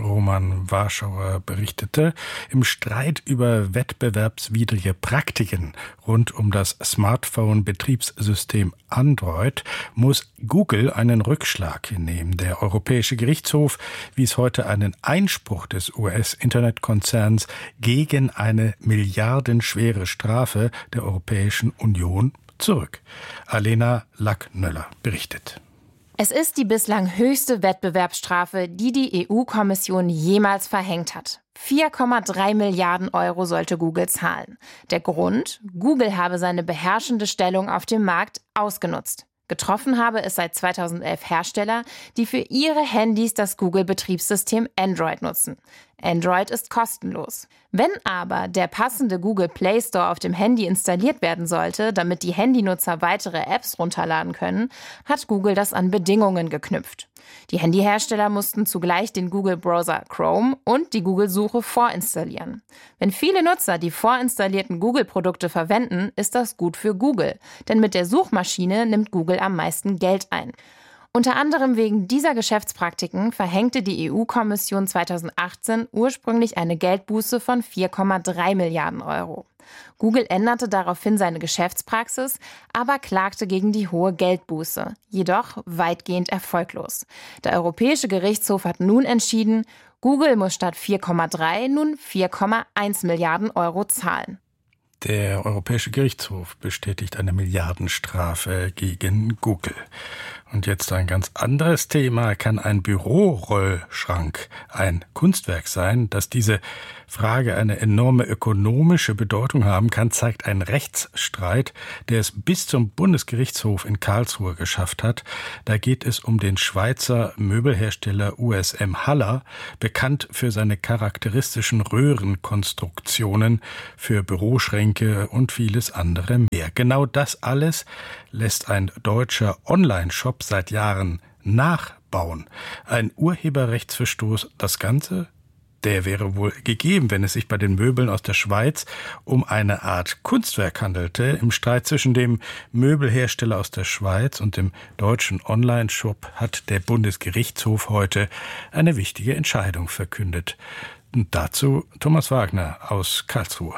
Roman Warschauer berichtete, im Streit über wettbewerbswidrige Praktiken rund um das Smartphone-Betriebssystem Android muss Google einen Rückschlag hinnehmen. Der Europäische Gerichtshof wies heute einen Einspruch des U S-Internetkonzerns gegen eine milliardenschwere Strafe der Europäischen Union zurück. Alena Lacknöller berichtet. Es ist die bislang höchste Wettbewerbsstrafe, die die E U-Kommission jemals verhängt hat. vier Komma drei Milliarden Euro sollte Google zahlen. Der Grund? Google habe seine beherrschende Stellung auf dem Markt ausgenutzt. Getroffen habe es seit zweitausendelf Hersteller, die für ihre Handys das Google-Betriebssystem Android nutzen. Android ist kostenlos. Wenn aber der passende Google Play Store auf dem Handy installiert werden sollte, damit die Handynutzer weitere Apps runterladen können, hat Google das an Bedingungen geknüpft. Die Handyhersteller mussten zugleich den Google-Browser Chrome und die Google-Suche vorinstallieren. Wenn viele Nutzer die vorinstallierten Google-Produkte verwenden, ist das gut für Google, denn mit der Suchmaschine nimmt Google am meisten Geld ein. Unter anderem wegen dieser Geschäftspraktiken verhängte die E U-Kommission zweitausendachtzehn ursprünglich eine Geldbuße von vier Komma drei Milliarden Euro. Google änderte daraufhin seine Geschäftspraxis, aber klagte gegen die hohe Geldbuße, jedoch weitgehend erfolglos. Der Europäische Gerichtshof hat nun entschieden, Google muss statt vier Komma drei nun vier Komma eins Milliarden Euro zahlen. Der Europäische Gerichtshof bestätigt eine Milliardenstrafe gegen Google. Und jetzt ein ganz anderes Thema. Kann ein Bürorollschrank ein Kunstwerk sein? Dass diese Frage eine enorme ökonomische Bedeutung haben kann, zeigt ein Rechtsstreit, der es bis zum Bundesgerichtshof in Karlsruhe geschafft hat. Da geht es um den Schweizer Möbelhersteller U S M Haller, bekannt für seine charakteristischen Röhrenkonstruktionen für Büroschränke und vieles andere mehr. Genau das alles lässt ein deutscher Online-Shop seit Jahren nachbauen. Ein Urheberrechtsverstoß, das Ganze? Der wäre wohl gegeben, wenn es sich bei den Möbeln aus der Schweiz um eine Art Kunstwerk handelte. Im Streit zwischen dem Möbelhersteller aus der Schweiz und dem deutschen Online-Shop hat der Bundesgerichtshof heute eine wichtige Entscheidung verkündet. Und dazu Thomas Wagner aus Karlsruhe.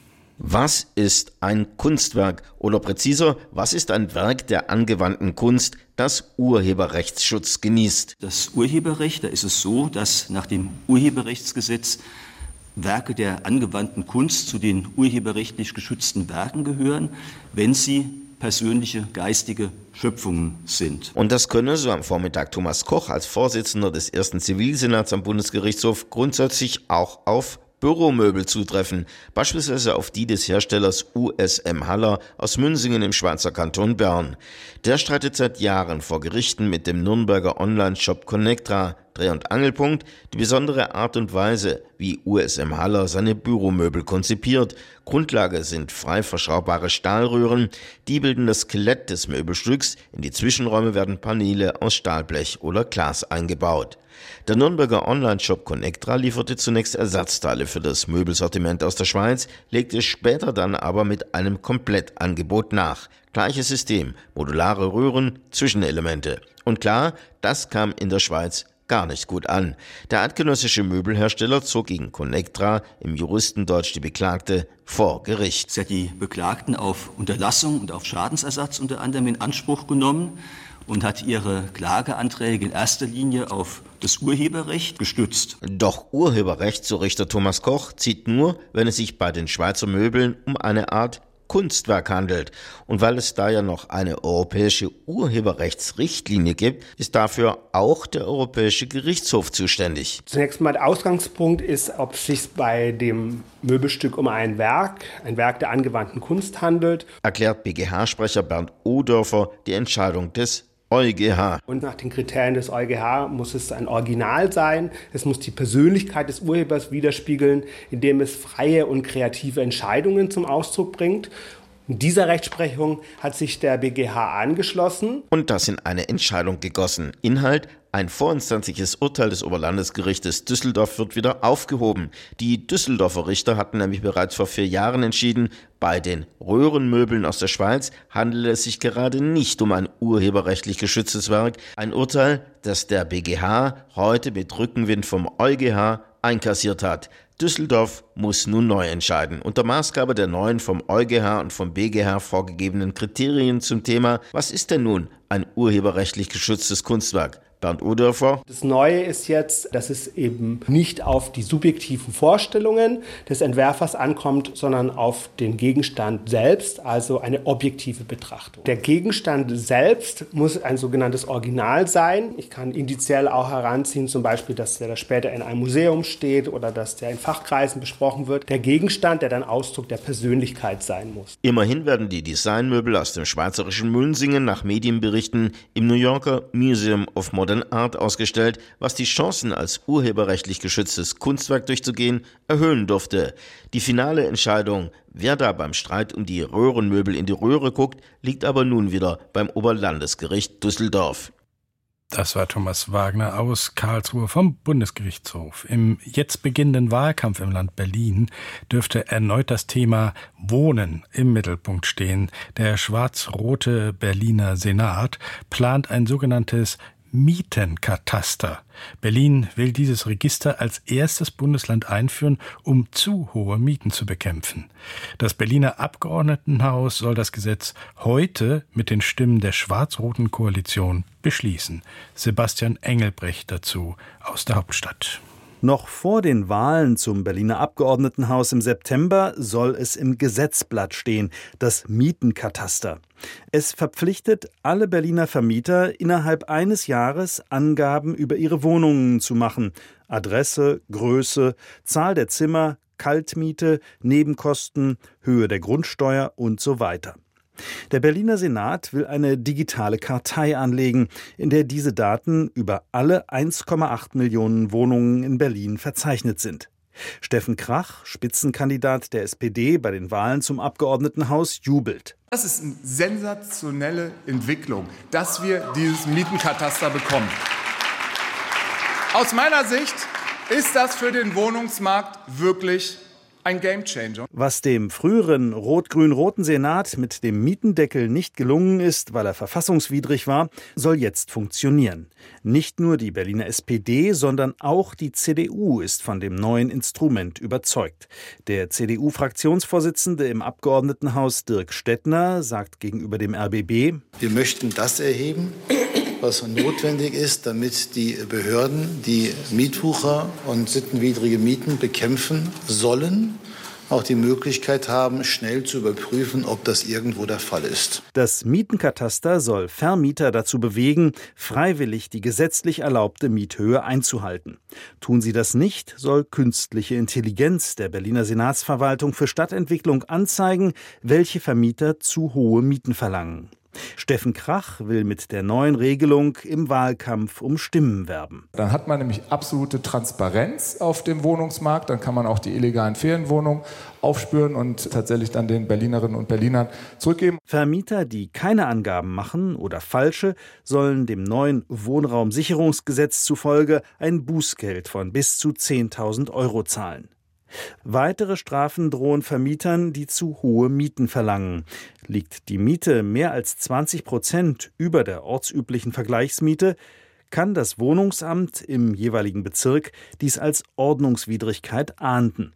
Was ist ein Kunstwerk? Oder präziser, was ist ein Werk der angewandten Kunst, das Urheberrechtsschutz genießt? Das Urheberrecht, da ist es so, dass nach dem Urheberrechtsgesetz Werke der angewandten Kunst zu den urheberrechtlich geschützten Werken gehören, wenn sie persönliche, geistige Schöpfungen sind. Und das könne, so am Vormittag Thomas Koch als Vorsitzender des ersten Zivilsenats am Bundesgerichtshof, grundsätzlich auch auf Büromöbel zutreffen, beispielsweise auf die des Herstellers U S M Haller aus Münsingen im Schweizer Kanton Bern. Der streitet seit Jahren vor Gerichten mit dem Nürnberger Online-Shop Connectra. Dreh- und Angelpunkt die besondere Art und Weise, wie U S M Haller seine Büromöbel konzipiert. Grundlage sind frei verschraubbare Stahlröhren, die bilden das Skelett des Möbelstücks, in die Zwischenräume werden Paneele aus Stahlblech oder Glas eingebaut. Der Nürnberger Online-Shop Connectra lieferte zunächst Ersatzteile für das Möbelsortiment aus der Schweiz, legte später dann aber mit einem Komplettangebot nach. Gleiches System, modulare Röhren, Zwischenelemente. Und klar, das kam in der Schweiz gar nicht gut an. Der eidgenössische Möbelhersteller zog gegen Connectra, im Juristendeutsch die Beklagte, vor Gericht. Sie hat die Beklagten auf Unterlassung und auf Schadensersatz unter anderem in Anspruch genommen und hat ihre Klageanträge in erster Linie auf das Urheberrecht gestützt. Doch Urheberrecht, so Richter Thomas Koch, zieht nur, wenn es sich bei den Schweizer Möbeln um eine Art Kunstwerk handelt. Und weil es da ja noch eine europäische Urheberrechtsrichtlinie gibt, ist dafür auch der Europäische Gerichtshof zuständig. Zunächst mal der Ausgangspunkt ist, ob es sich bei dem Möbelstück um ein Werk, ein Werk der angewandten Kunst handelt. Erklärt B G H-Sprecher Bernd Odörfer die Entscheidung des EuGH. Und nach den Kriterien des EuGH muss es ein Original sein. Es muss die Persönlichkeit des Urhebers widerspiegeln, indem es freie und kreative Entscheidungen zum Ausdruck bringt. Und dieser Rechtsprechung hat sich der B G H angeschlossen. Und das in eine Entscheidung gegossen. Inhalt: ein vorinstanzliches Urteil des Oberlandesgerichtes Düsseldorf wird wieder aufgehoben. Die Düsseldorfer Richter hatten nämlich bereits vor vier Jahren entschieden, bei den Röhrenmöbeln aus der Schweiz handelt es sich gerade nicht um ein urheberrechtlich geschütztes Werk. Ein Urteil, das der B G H heute mit Rückenwind vom EuGH einkassiert hat. Düsseldorf muss nun neu entscheiden. Unter Maßgabe der neuen vom EuGH und vom B G H vorgegebenen Kriterien zum Thema, was ist denn nun ein urheberrechtlich geschütztes Kunstwerk? Bernd Odörfer. Das Neue ist jetzt, dass es eben nicht auf die subjektiven Vorstellungen des Entwerfers ankommt, sondern auf den Gegenstand selbst, also eine objektive Betrachtung. Der Gegenstand selbst muss ein sogenanntes Original sein. Ich kann indiziell auch heranziehen, zum Beispiel, dass der später in einem Museum steht oder dass der in Fachkreisen besprochen wird. Der Gegenstand, der dann Ausdruck der Persönlichkeit sein muss. Immerhin werden die Designmöbel aus dem schweizerischen Münsingen nach Medienberichten im New Yorker Museum of Modern Art ausgestellt, was die Chancen als urheberrechtlich geschütztes Kunstwerk durchzugehen erhöhen durfte. Die finale Entscheidung, wer da beim Streit um die Röhrenmöbel in die Röhre guckt, liegt aber nun wieder beim Oberlandesgericht Düsseldorf. Das war Thomas Wagner aus Karlsruhe vom Bundesgerichtshof. Im jetzt beginnenden Wahlkampf im Land Berlin dürfte erneut das Thema Wohnen im Mittelpunkt stehen. Der schwarz-rote Berliner Senat plant ein sogenanntes Mietenkataster. Berlin will dieses Register als erstes Bundesland einführen, um zu hohe Mieten zu bekämpfen. Das Berliner Abgeordnetenhaus soll das Gesetz heute mit den Stimmen der schwarz-roten Koalition beschließen. Sebastian Engelbrecht dazu aus der Hauptstadt. Noch vor den Wahlen zum Berliner Abgeordnetenhaus im September soll es im Gesetzblatt stehen, das Mietenkataster. Es verpflichtet alle Berliner Vermieter, innerhalb eines Jahres Angaben über ihre Wohnungen zu machen. Adresse, Größe, Zahl der Zimmer, Kaltmiete, Nebenkosten, Höhe der Grundsteuer und so weiter. Der Berliner Senat will eine digitale Kartei anlegen, in der diese Daten über alle eins Komma acht Millionen Wohnungen in Berlin verzeichnet sind. Steffen Krach, Spitzenkandidat der S P D bei den Wahlen zum Abgeordnetenhaus, jubelt. Das ist eine sensationelle Entwicklung, dass wir dieses Mietenkataster bekommen. Aus meiner Sicht ist das für den Wohnungsmarkt wirklich ein Gamechanger. Was dem früheren rot-grün-roten Senat mit dem Mietendeckel nicht gelungen ist, weil er verfassungswidrig war, soll jetzt funktionieren. Nicht nur die Berliner S P D, sondern auch die C D U ist von dem neuen Instrument überzeugt. Der C D U-Fraktionsvorsitzende im Abgeordnetenhaus Dirk Stettner sagt gegenüber dem R B B: Wir möchten das erheben, was notwendig ist, damit die Behörden die Mietwucher und sittenwidrige Mieten bekämpfen sollen, auch die Möglichkeit haben, schnell zu überprüfen, ob das irgendwo der Fall ist. Das Mietenkataster soll Vermieter dazu bewegen, freiwillig die gesetzlich erlaubte Miethöhe einzuhalten. Tun sie das nicht, soll künstliche Intelligenz der Berliner Senatsverwaltung für Stadtentwicklung anzeigen, welche Vermieter zu hohe Mieten verlangen. Steffen Krach will mit der neuen Regelung im Wahlkampf um Stimmen werben. Dann hat man nämlich absolute Transparenz auf dem Wohnungsmarkt. Dann kann man auch die illegalen Ferienwohnungen aufspüren und tatsächlich dann den Berlinerinnen und Berlinern zurückgeben. Vermieter, die keine Angaben machen oder falsche, sollen dem neuen Wohnraumsicherungsgesetz zufolge ein Bußgeld von bis zu zehntausend Euro zahlen. Weitere Strafen drohen Vermietern, die zu hohe Mieten verlangen. Liegt die Miete mehr als zwanzig Prozent über der ortsüblichen Vergleichsmiete, kann das Wohnungsamt im jeweiligen Bezirk dies als Ordnungswidrigkeit ahnden.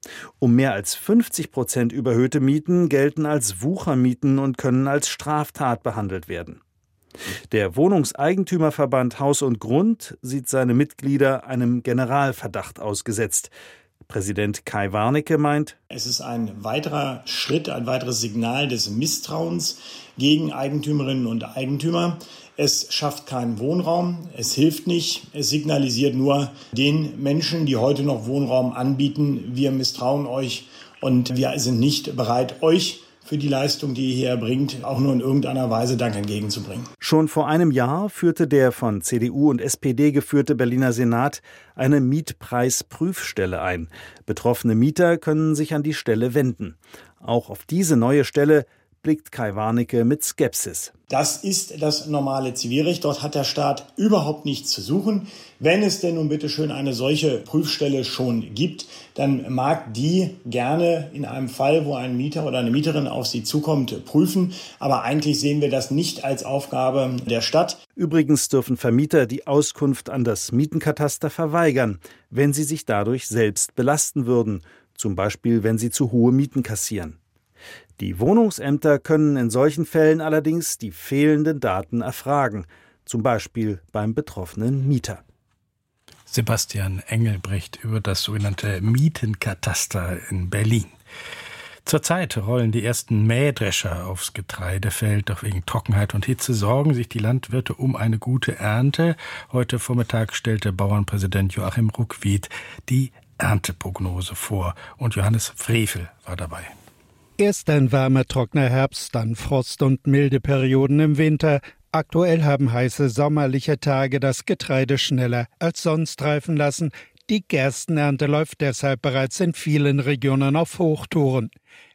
Um mehr als fünfzig Prozent überhöhte Mieten gelten als Wuchermieten und können als Straftat behandelt werden. Der Wohnungseigentümerverband Haus und Grund sieht seine Mitglieder einem Generalverdacht ausgesetzt. Präsident Kai Warnecke meint: Es ist ein weiterer Schritt, ein weiteres Signal des Misstrauens gegen Eigentümerinnen und Eigentümer. Es schafft keinen Wohnraum, es hilft nicht, es signalisiert nur den Menschen, die heute noch Wohnraum anbieten: Wir misstrauen euch und wir sind nicht bereit, euch für die Leistung, die ihr hier erbringt, auch nur in irgendeiner Weise Dank entgegenzubringen. Schon vor einem Jahr führte der von C D U und S P D geführte Berliner Senat eine Mietpreisprüfstelle ein. Betroffene Mieter können sich an die Stelle wenden. Auch auf diese neue Stelle blickt Kai Warnecke mit Skepsis. Das ist das normale Zivilrecht. Dort hat der Staat überhaupt nichts zu suchen. Wenn es denn nun bitte schön eine solche Prüfstelle schon gibt, dann mag die gerne in einem Fall, wo ein Mieter oder eine Mieterin auf sie zukommt, prüfen. Aber eigentlich sehen wir das nicht als Aufgabe der Stadt. Übrigens dürfen Vermieter die Auskunft an das Mietenkataster verweigern, wenn sie sich dadurch selbst belasten würden. Zum Beispiel, wenn sie zu hohe Mieten kassieren. Die Wohnungsämter können in solchen Fällen allerdings die fehlenden Daten erfragen, zum Beispiel beim betroffenen Mieter. Sebastian Engelbrecht über das sogenannte Mietenkataster in Berlin. Zurzeit rollen die ersten Mähdrescher aufs Getreidefeld, doch wegen Trockenheit und Hitze sorgen sich die Landwirte um eine gute Ernte. Heute Vormittag stellte Bauernpräsident Joachim Ruckwied die Ernteprognose vor und Johannes Frevel war dabei. Erst ein warmer, trockener Herbst, dann Frost und milde Perioden im Winter. Aktuell haben heiße sommerliche Tage das Getreide schneller als sonst reifen lassen. Die Gerstenernte läuft deshalb bereits in vielen Regionen auf Hochtouren.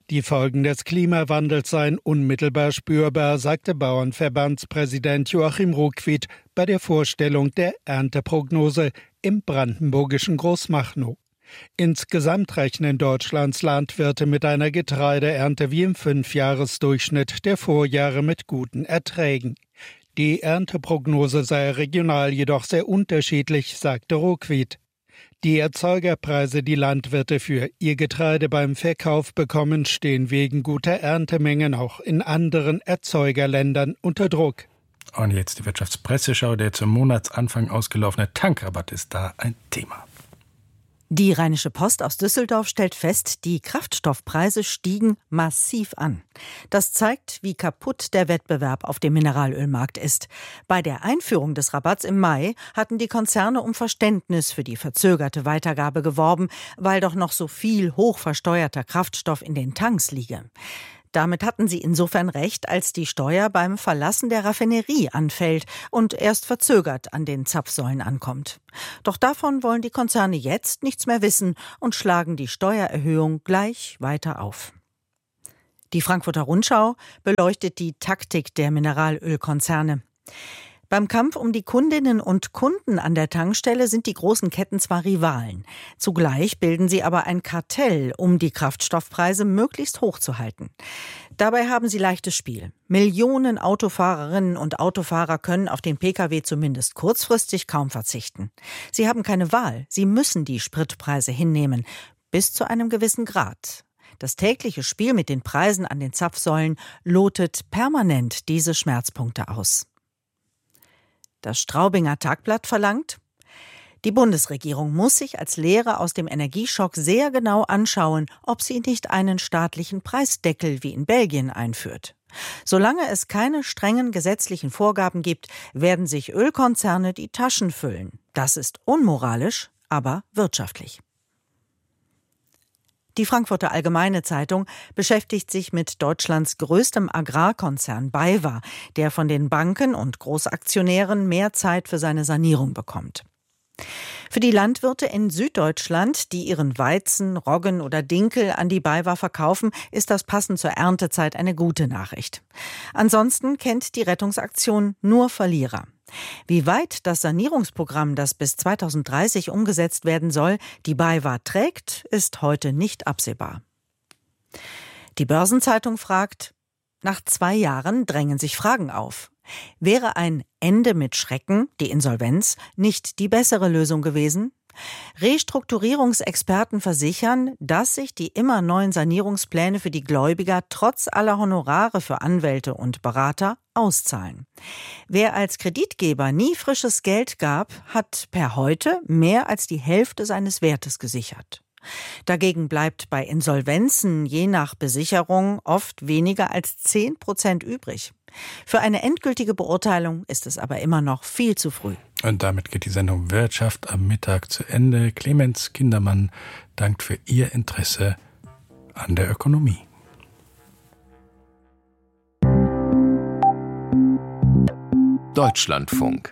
Die Folgen des Klimawandels seien unmittelbar spürbar, sagte Bauernverbandspräsident Joachim Ruckwied bei der Vorstellung der Ernteprognose im brandenburgischen Großmachnow. Insgesamt rechnen Deutschlands Landwirte mit einer Getreideernte wie im Fünfjahresdurchschnitt der Vorjahre mit guten Erträgen. Die Ernteprognose sei regional jedoch sehr unterschiedlich, sagte Ruckwied. Die Erzeugerpreise, die Landwirte für ihr Getreide beim Verkauf bekommen, stehen wegen guter Erntemengen auch in anderen Erzeugerländern unter Druck. Und jetzt die Wirtschaftspresseschau. Der zum Monatsanfang ausgelaufene Tankrabatt ist da ein Thema. Die Rheinische Post aus Düsseldorf stellt fest, die Kraftstoffpreise stiegen massiv an. Das zeigt, wie kaputt der Wettbewerb auf dem Mineralölmarkt ist. Bei der Einführung des Rabatts im Mai hatten die Konzerne um Verständnis für die verzögerte Weitergabe geworben, weil doch noch so viel hochversteuerter Kraftstoff in den Tanks liege. Damit hatten sie insofern recht, als die Steuer beim Verlassen der Raffinerie anfällt und erst verzögert an den Zapfsäulen ankommt. Doch davon wollen die Konzerne jetzt nichts mehr wissen und schlagen die Steuererhöhung gleich weiter auf. Die Frankfurter Rundschau beleuchtet die Taktik der Mineralölkonzerne. Beim Kampf um die Kundinnen und Kunden an der Tankstelle sind die großen Ketten zwar Rivalen. Zugleich bilden sie aber ein Kartell, um die Kraftstoffpreise möglichst hoch zu halten. Dabei haben sie leichtes Spiel. Millionen Autofahrerinnen und Autofahrer können auf den Pkw zumindest kurzfristig kaum verzichten. Sie haben keine Wahl. Sie müssen die Spritpreise hinnehmen. Bis zu einem gewissen Grad. Das tägliche Spiel mit den Preisen an den Zapfsäulen lotet permanent diese Schmerzpunkte aus. Das Straubinger Tagblatt verlangt: Die Bundesregierung muss sich als Lehre aus dem Energieschock sehr genau anschauen, ob sie nicht einen staatlichen Preisdeckel wie in Belgien einführt. Solange es keine strengen gesetzlichen Vorgaben gibt, werden sich Ölkonzerne die Taschen füllen. Das ist unmoralisch, aber wirtschaftlich. Die Frankfurter Allgemeine Zeitung beschäftigt sich mit Deutschlands größtem Agrarkonzern BayWa, der von den Banken und Großaktionären mehr Zeit für seine Sanierung bekommt. Für die Landwirte in Süddeutschland, die ihren Weizen, Roggen oder Dinkel an die BayWa verkaufen, ist das passend zur Erntezeit eine gute Nachricht. Ansonsten kennt die Rettungsaktion nur Verlierer. Wie weit das Sanierungsprogramm, das bis zweitausenddreißig umgesetzt werden soll, die BayWa trägt, ist heute nicht absehbar. Die Börsenzeitung fragt: Nach zwei Jahren drängen sich Fragen auf. Wäre ein Ende mit Schrecken, die Insolvenz, nicht die bessere Lösung gewesen? Restrukturierungsexperten versichern, dass sich die immer neuen Sanierungspläne für die Gläubiger trotz aller Honorare für Anwälte und Berater auszahlen. Wer als Kreditgeber nie frisches Geld gab, hat per heute mehr als die Hälfte seines Wertes gesichert. Dagegen bleibt bei Insolvenzen je nach Besicherung oft weniger als zehn Prozent übrig. Für eine endgültige Beurteilung ist es aber immer noch viel zu früh. Und damit geht die Sendung Wirtschaft am Mittag zu Ende. Clemens Kindermann dankt für Ihr Interesse an der Ökonomie. Deutschlandfunk.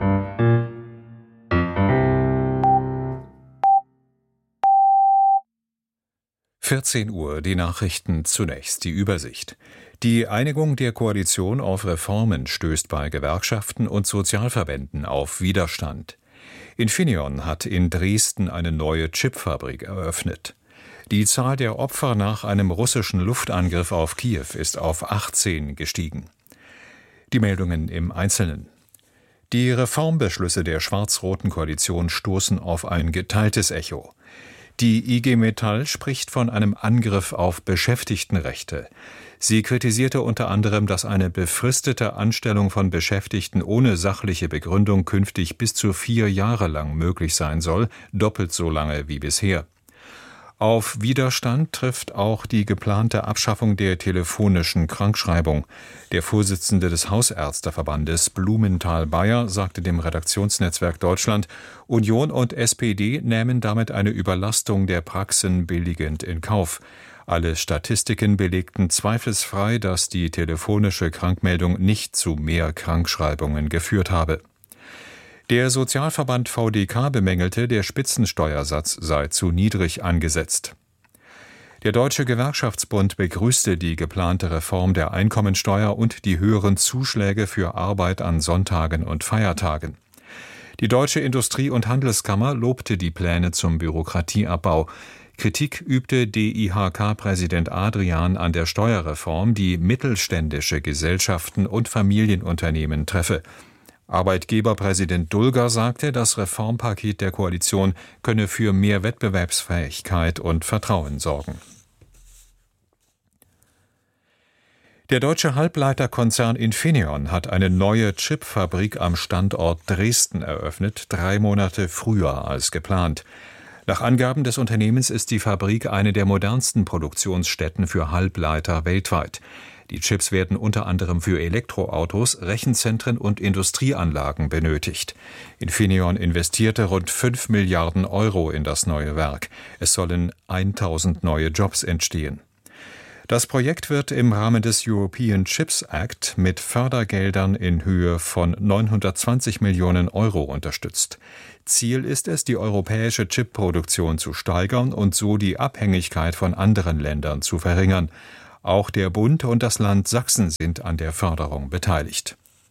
vierzehn Uhr, die Nachrichten zunächst, die Übersicht. Die Einigung der Koalition auf Reformen stößt bei Gewerkschaften und Sozialverbänden auf Widerstand. Infineon hat in Dresden eine neue Chipfabrik eröffnet. Die Zahl der Opfer nach einem russischen Luftangriff auf Kiew ist auf achtzehn gestiegen. Die Meldungen im Einzelnen. Die Reformbeschlüsse der schwarz-roten Koalition stoßen auf ein geteiltes Echo. Die I G Metall spricht von einem Angriff auf Beschäftigtenrechte. Sie kritisierte unter anderem, dass eine befristete Anstellung von Beschäftigten ohne sachliche Begründung künftig bis zu vier Jahre lang möglich sein soll, doppelt so lange wie bisher. Auf Widerstand trifft auch die geplante Abschaffung der telefonischen Krankschreibung. Der Vorsitzende des Hausärzteverbandes Blumenthal-Bayer sagte dem Redaktionsnetzwerk Deutschland, Union und S P D nähmen damit eine Überlastung der Praxen billigend in Kauf. Alle Statistiken belegten zweifelsfrei, dass die telefonische Krankmeldung nicht zu mehr Krankschreibungen geführt habe. Der Sozialverband V D K bemängelte, der Spitzensteuersatz sei zu niedrig angesetzt. Der Deutsche Gewerkschaftsbund begrüßte die geplante Reform der Einkommensteuer und die höheren Zuschläge für Arbeit an Sonntagen und Feiertagen. Die Deutsche Industrie- und Handelskammer lobte die Pläne zum Bürokratieabbau. Kritik übte D I H K-Präsident Adrian an der Steuerreform, die mittelständische Gesellschaften und Familienunternehmen treffe. Arbeitgeberpräsident Dulger sagte, das Reformpaket der Koalition könne für mehr Wettbewerbsfähigkeit und Vertrauen sorgen. Der deutsche Halbleiterkonzern Infineon hat eine neue Chipfabrik am Standort Dresden eröffnet, drei Monate früher als geplant. Nach Angaben des Unternehmens ist die Fabrik eine der modernsten Produktionsstätten für Halbleiter weltweit. Die Chips werden unter anderem für Elektroautos, Rechenzentren und Industrieanlagen benötigt. Infineon investierte rund fünf Milliarden Euro in das neue Werk. Es sollen tausend neue Jobs entstehen. Das Projekt wird im Rahmen des European Chips Act mit Fördergeldern in Höhe von neunhundertzwanzig Millionen Euro unterstützt. Ziel ist es, die europäische Chipproduktion zu steigern und so die Abhängigkeit von anderen Ländern zu verringern. Auch der Bund und das Land Sachsen sind an der Förderung beteiligt.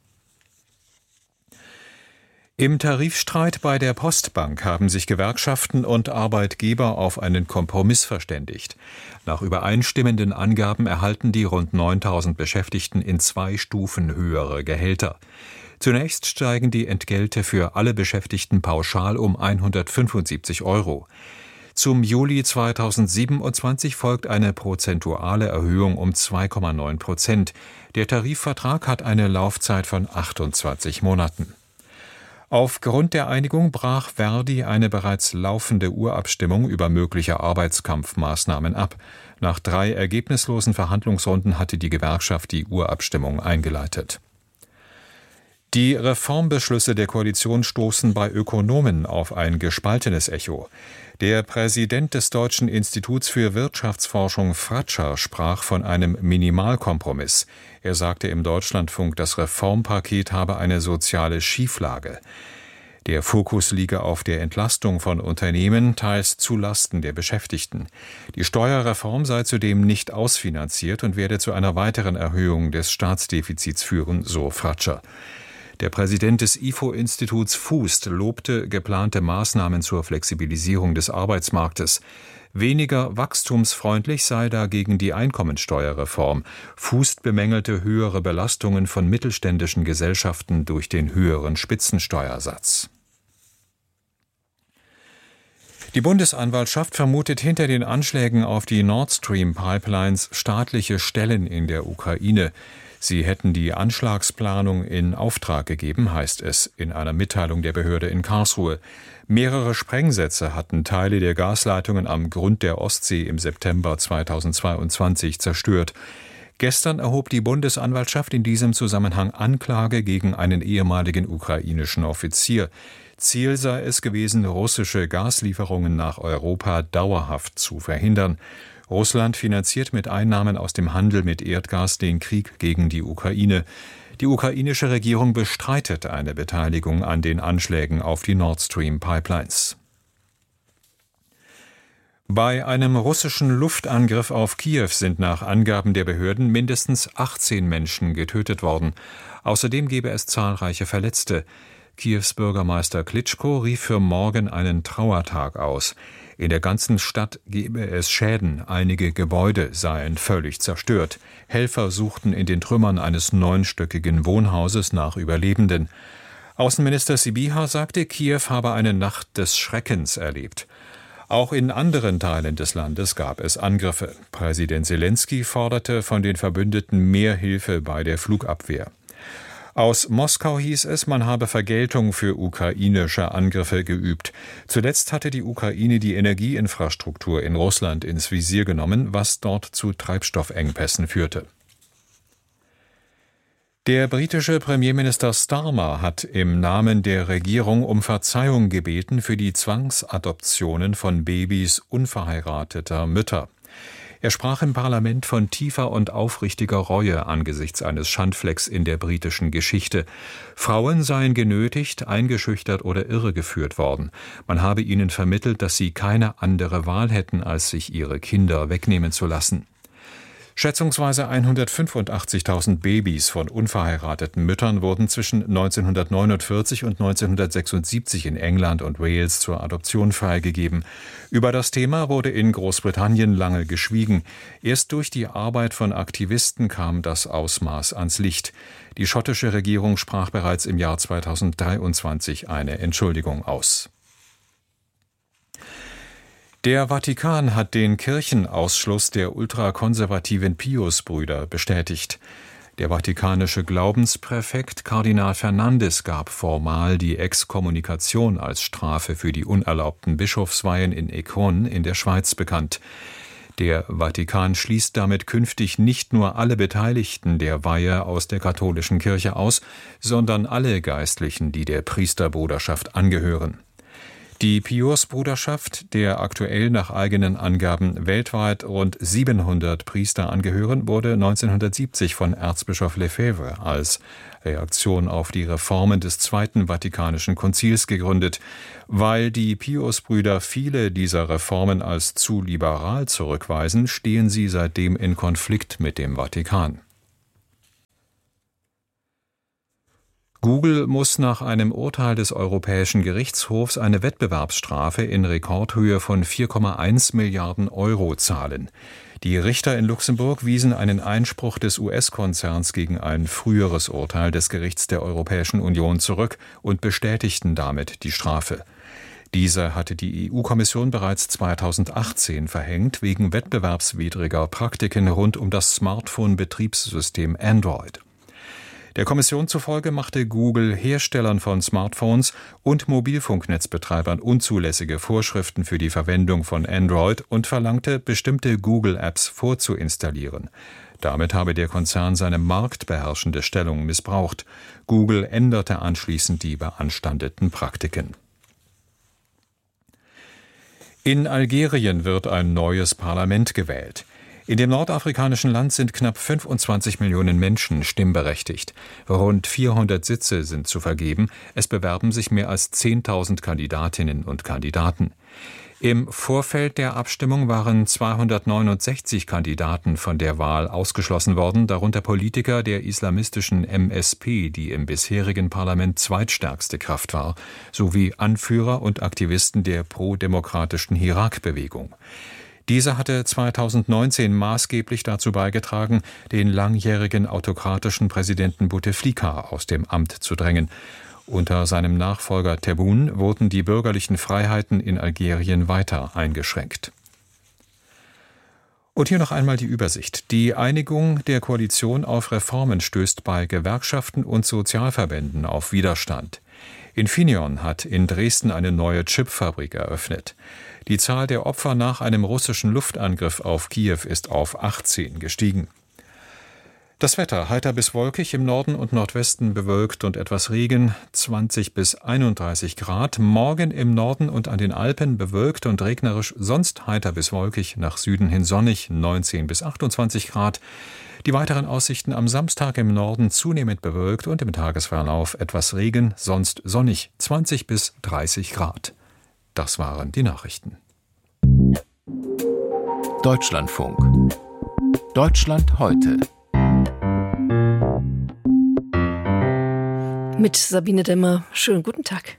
Im Tarifstreit bei der Postbank haben sich Gewerkschaften und Arbeitgeber auf einen Kompromiss verständigt. Nach übereinstimmenden Angaben erhalten die rund neuntausend Beschäftigten in zwei Stufen höhere Gehälter. Zunächst steigen die Entgelte für alle Beschäftigten pauschal um hundertfünfundsiebzig Euro. Zum Juli zweitausendsiebenundzwanzig folgt eine prozentuale Erhöhung um zwei Komma neun Prozent. Der Tarifvertrag hat eine Laufzeit von achtundzwanzig Monaten. Aufgrund der Einigung brach Verdi eine bereits laufende Urabstimmung über mögliche Arbeitskampfmaßnahmen ab. Nach drei ergebnislosen Verhandlungsrunden hatte die Gewerkschaft die Urabstimmung eingeleitet. Die Reformbeschlüsse der Koalition stoßen bei Ökonomen auf ein gespaltenes Echo. Der Präsident des Deutschen Instituts für Wirtschaftsforschung Fratscher sprach von einem Minimalkompromiss. Er sagte im Deutschlandfunk, das Reformpaket habe eine soziale Schieflage. Der Fokus liege auf der Entlastung von Unternehmen, teils zu Lasten der Beschäftigten. Die Steuerreform sei zudem nicht ausfinanziert und werde zu einer weiteren Erhöhung des Staatsdefizits führen, so Fratscher. Der Präsident des I F O-Instituts Fußt lobte geplante Maßnahmen zur Flexibilisierung des Arbeitsmarktes. Weniger wachstumsfreundlich sei dagegen die Einkommensteuerreform. Fußt bemängelte höhere Belastungen von mittelständischen Gesellschaften durch den höheren Spitzensteuersatz. Die Bundesanwaltschaft vermutet hinter den Anschlägen auf die Nord Stream Pipelines staatliche Stellen in der Ukraine. Sie hätten die Anschlagsplanung in Auftrag gegeben, heißt es in einer Mitteilung der Behörde in Karlsruhe. Mehrere Sprengsätze hatten Teile der Gasleitungen am Grund der Ostsee im September zweitausendzweiundzwanzig zerstört. Gestern erhob die Bundesanwaltschaft in diesem Zusammenhang Anklage gegen einen ehemaligen ukrainischen Offizier. Ziel sei es gewesen, russische Gaslieferungen nach Europa dauerhaft zu verhindern. Russland finanziert mit Einnahmen aus dem Handel mit Erdgas den Krieg gegen die Ukraine. Die ukrainische Regierung bestreitet eine Beteiligung an den Anschlägen auf die Nord Stream Pipelines. Bei einem russischen Luftangriff auf Kiew sind nach Angaben der Behörden mindestens achtzehn Menschen getötet worden. Außerdem gebe es zahlreiche Verletzte. Kiews Bürgermeister Klitschko rief für morgen einen Trauertag aus. In der ganzen Stadt gebe es Schäden, einige Gebäude seien völlig zerstört. Helfer suchten in den Trümmern eines neunstöckigen Wohnhauses nach Überlebenden. Außenminister Sybiha sagte, Kiew habe eine Nacht des Schreckens erlebt. Auch in anderen Teilen des Landes gab es Angriffe. Präsident Selenskyj forderte von den Verbündeten mehr Hilfe bei der Flugabwehr. Aus Moskau hieß es, man habe Vergeltung für ukrainische Angriffe geübt. Zuletzt hatte die Ukraine die Energieinfrastruktur in Russland ins Visier genommen, was dort zu Treibstoffengpässen führte. Der britische Premierminister Starmer hat im Namen der Regierung um Verzeihung gebeten für die Zwangsadoptionen von Babys unverheirateter Mütter. Er sprach im Parlament von tiefer und aufrichtiger Reue angesichts eines Schandflecks in der britischen Geschichte. Frauen seien genötigt, eingeschüchtert oder irregeführt worden. Man habe ihnen vermittelt, dass sie keine andere Wahl hätten, als sich ihre Kinder wegnehmen zu lassen. Schätzungsweise hundertfünfundachtzigtausend Babys von unverheirateten Müttern wurden zwischen neunzehnhundertneunundvierzig und neunzehnhundertsechsundsiebzig in England und Wales zur Adoption freigegeben. Über das Thema wurde in Großbritannien lange geschwiegen. Erst durch die Arbeit von Aktivisten kam das Ausmaß ans Licht. Die schottische Regierung sprach bereits im Jahr zweitausenddreiundzwanzig eine Entschuldigung aus. Der Vatikan hat den Kirchenausschluss der ultrakonservativen Pius-Brüder bestätigt. Der vatikanische Glaubenspräfekt Kardinal Fernandes gab formal die Exkommunikation als Strafe für die unerlaubten Bischofsweihen in Écône in der Schweiz bekannt. Der Vatikan schließt damit künftig nicht nur alle Beteiligten der Weihe aus der katholischen Kirche aus, sondern alle Geistlichen, die der Priesterbruderschaft angehören. Die Pius-Bruderschaft, der aktuell nach eigenen Angaben weltweit rund siebenhundert Priester angehören, wurde neunzehnhundertsiebzig von Erzbischof Lefebvre als Reaktion auf die Reformen des Zweiten Vatikanischen Konzils gegründet. Weil die Pius-Brüder viele dieser Reformen als zu liberal zurückweisen, stehen sie seitdem in Konflikt mit dem Vatikan. Google muss nach einem Urteil des Europäischen Gerichtshofs eine Wettbewerbsstrafe in Rekordhöhe von vier Komma eins Milliarden Euro zahlen. Die Richter in Luxemburg wiesen einen Einspruch des U S-Konzerns gegen ein früheres Urteil des Gerichts der Europäischen Union zurück und bestätigten damit die Strafe. Diese hatte die E U-Kommission bereits zweitausendachtzehn verhängt wegen wettbewerbswidriger Praktiken rund um das Smartphone-Betriebssystem Android. Der Kommission zufolge machte Google Herstellern von Smartphones und Mobilfunknetzbetreibern unzulässige Vorschriften für die Verwendung von Android und verlangte, bestimmte Google-Apps vorzuinstallieren. Damit habe der Konzern seine marktbeherrschende Stellung missbraucht. Google änderte anschließend die beanstandeten Praktiken. In Algerien wird ein neues Parlament gewählt. In dem nordafrikanischen Land sind knapp fünfundzwanzig Millionen Menschen stimmberechtigt. Rund vierhundert Sitze sind zu vergeben. Es bewerben sich mehr als zehntausend Kandidatinnen und Kandidaten. Im Vorfeld der Abstimmung waren zweihundertneunundsechzig Kandidaten von der Wahl ausgeschlossen worden, darunter Politiker der islamistischen M S P, die im bisherigen Parlament zweitstärkste Kraft war, sowie Anführer und Aktivisten der pro-demokratischen Hirak-Bewegung. Dieser hatte zweitausendneunzehn maßgeblich dazu beigetragen, den langjährigen autokratischen Präsidenten Bouteflika aus dem Amt zu drängen. Unter seinem Nachfolger Tebboune wurden die bürgerlichen Freiheiten in Algerien weiter eingeschränkt. Und hier noch einmal die Übersicht. Die Einigung der Koalition auf Reformen stößt bei Gewerkschaften und Sozialverbänden auf Widerstand. Infineon hat in Dresden eine neue Chipfabrik eröffnet. Die Zahl der Opfer nach einem russischen Luftangriff auf Kiew ist auf achtzehn gestiegen. Das Wetter heiter bis wolkig, im Norden und Nordwesten bewölkt und etwas Regen, zwanzig bis einunddreißig Grad. Morgen im Norden und an den Alpen bewölkt und regnerisch, sonst heiter bis wolkig, nach Süden hin sonnig, neunzehn bis achtundzwanzig Grad. Die weiteren Aussichten am Samstag im Norden zunehmend bewölkt und im Tagesverlauf etwas Regen, sonst sonnig, zwanzig bis dreißig Grad. Das waren die Nachrichten. Deutschlandfunk. Deutschland heute. Mit Sabine Demmer. Schönen guten Tag.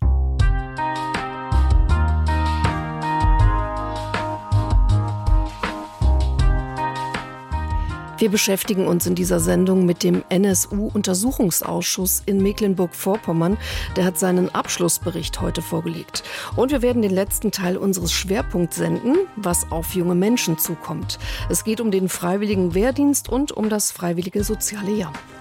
Wir beschäftigen uns in dieser Sendung mit dem N S U-Untersuchungsausschuss in Mecklenburg-Vorpommern. Der hat seinen Abschlussbericht heute vorgelegt. Und wir werden den letzten Teil unseres Schwerpunkts senden, was auf junge Menschen zukommt. Es geht um den freiwilligen Wehrdienst und um das freiwillige soziale Jahr.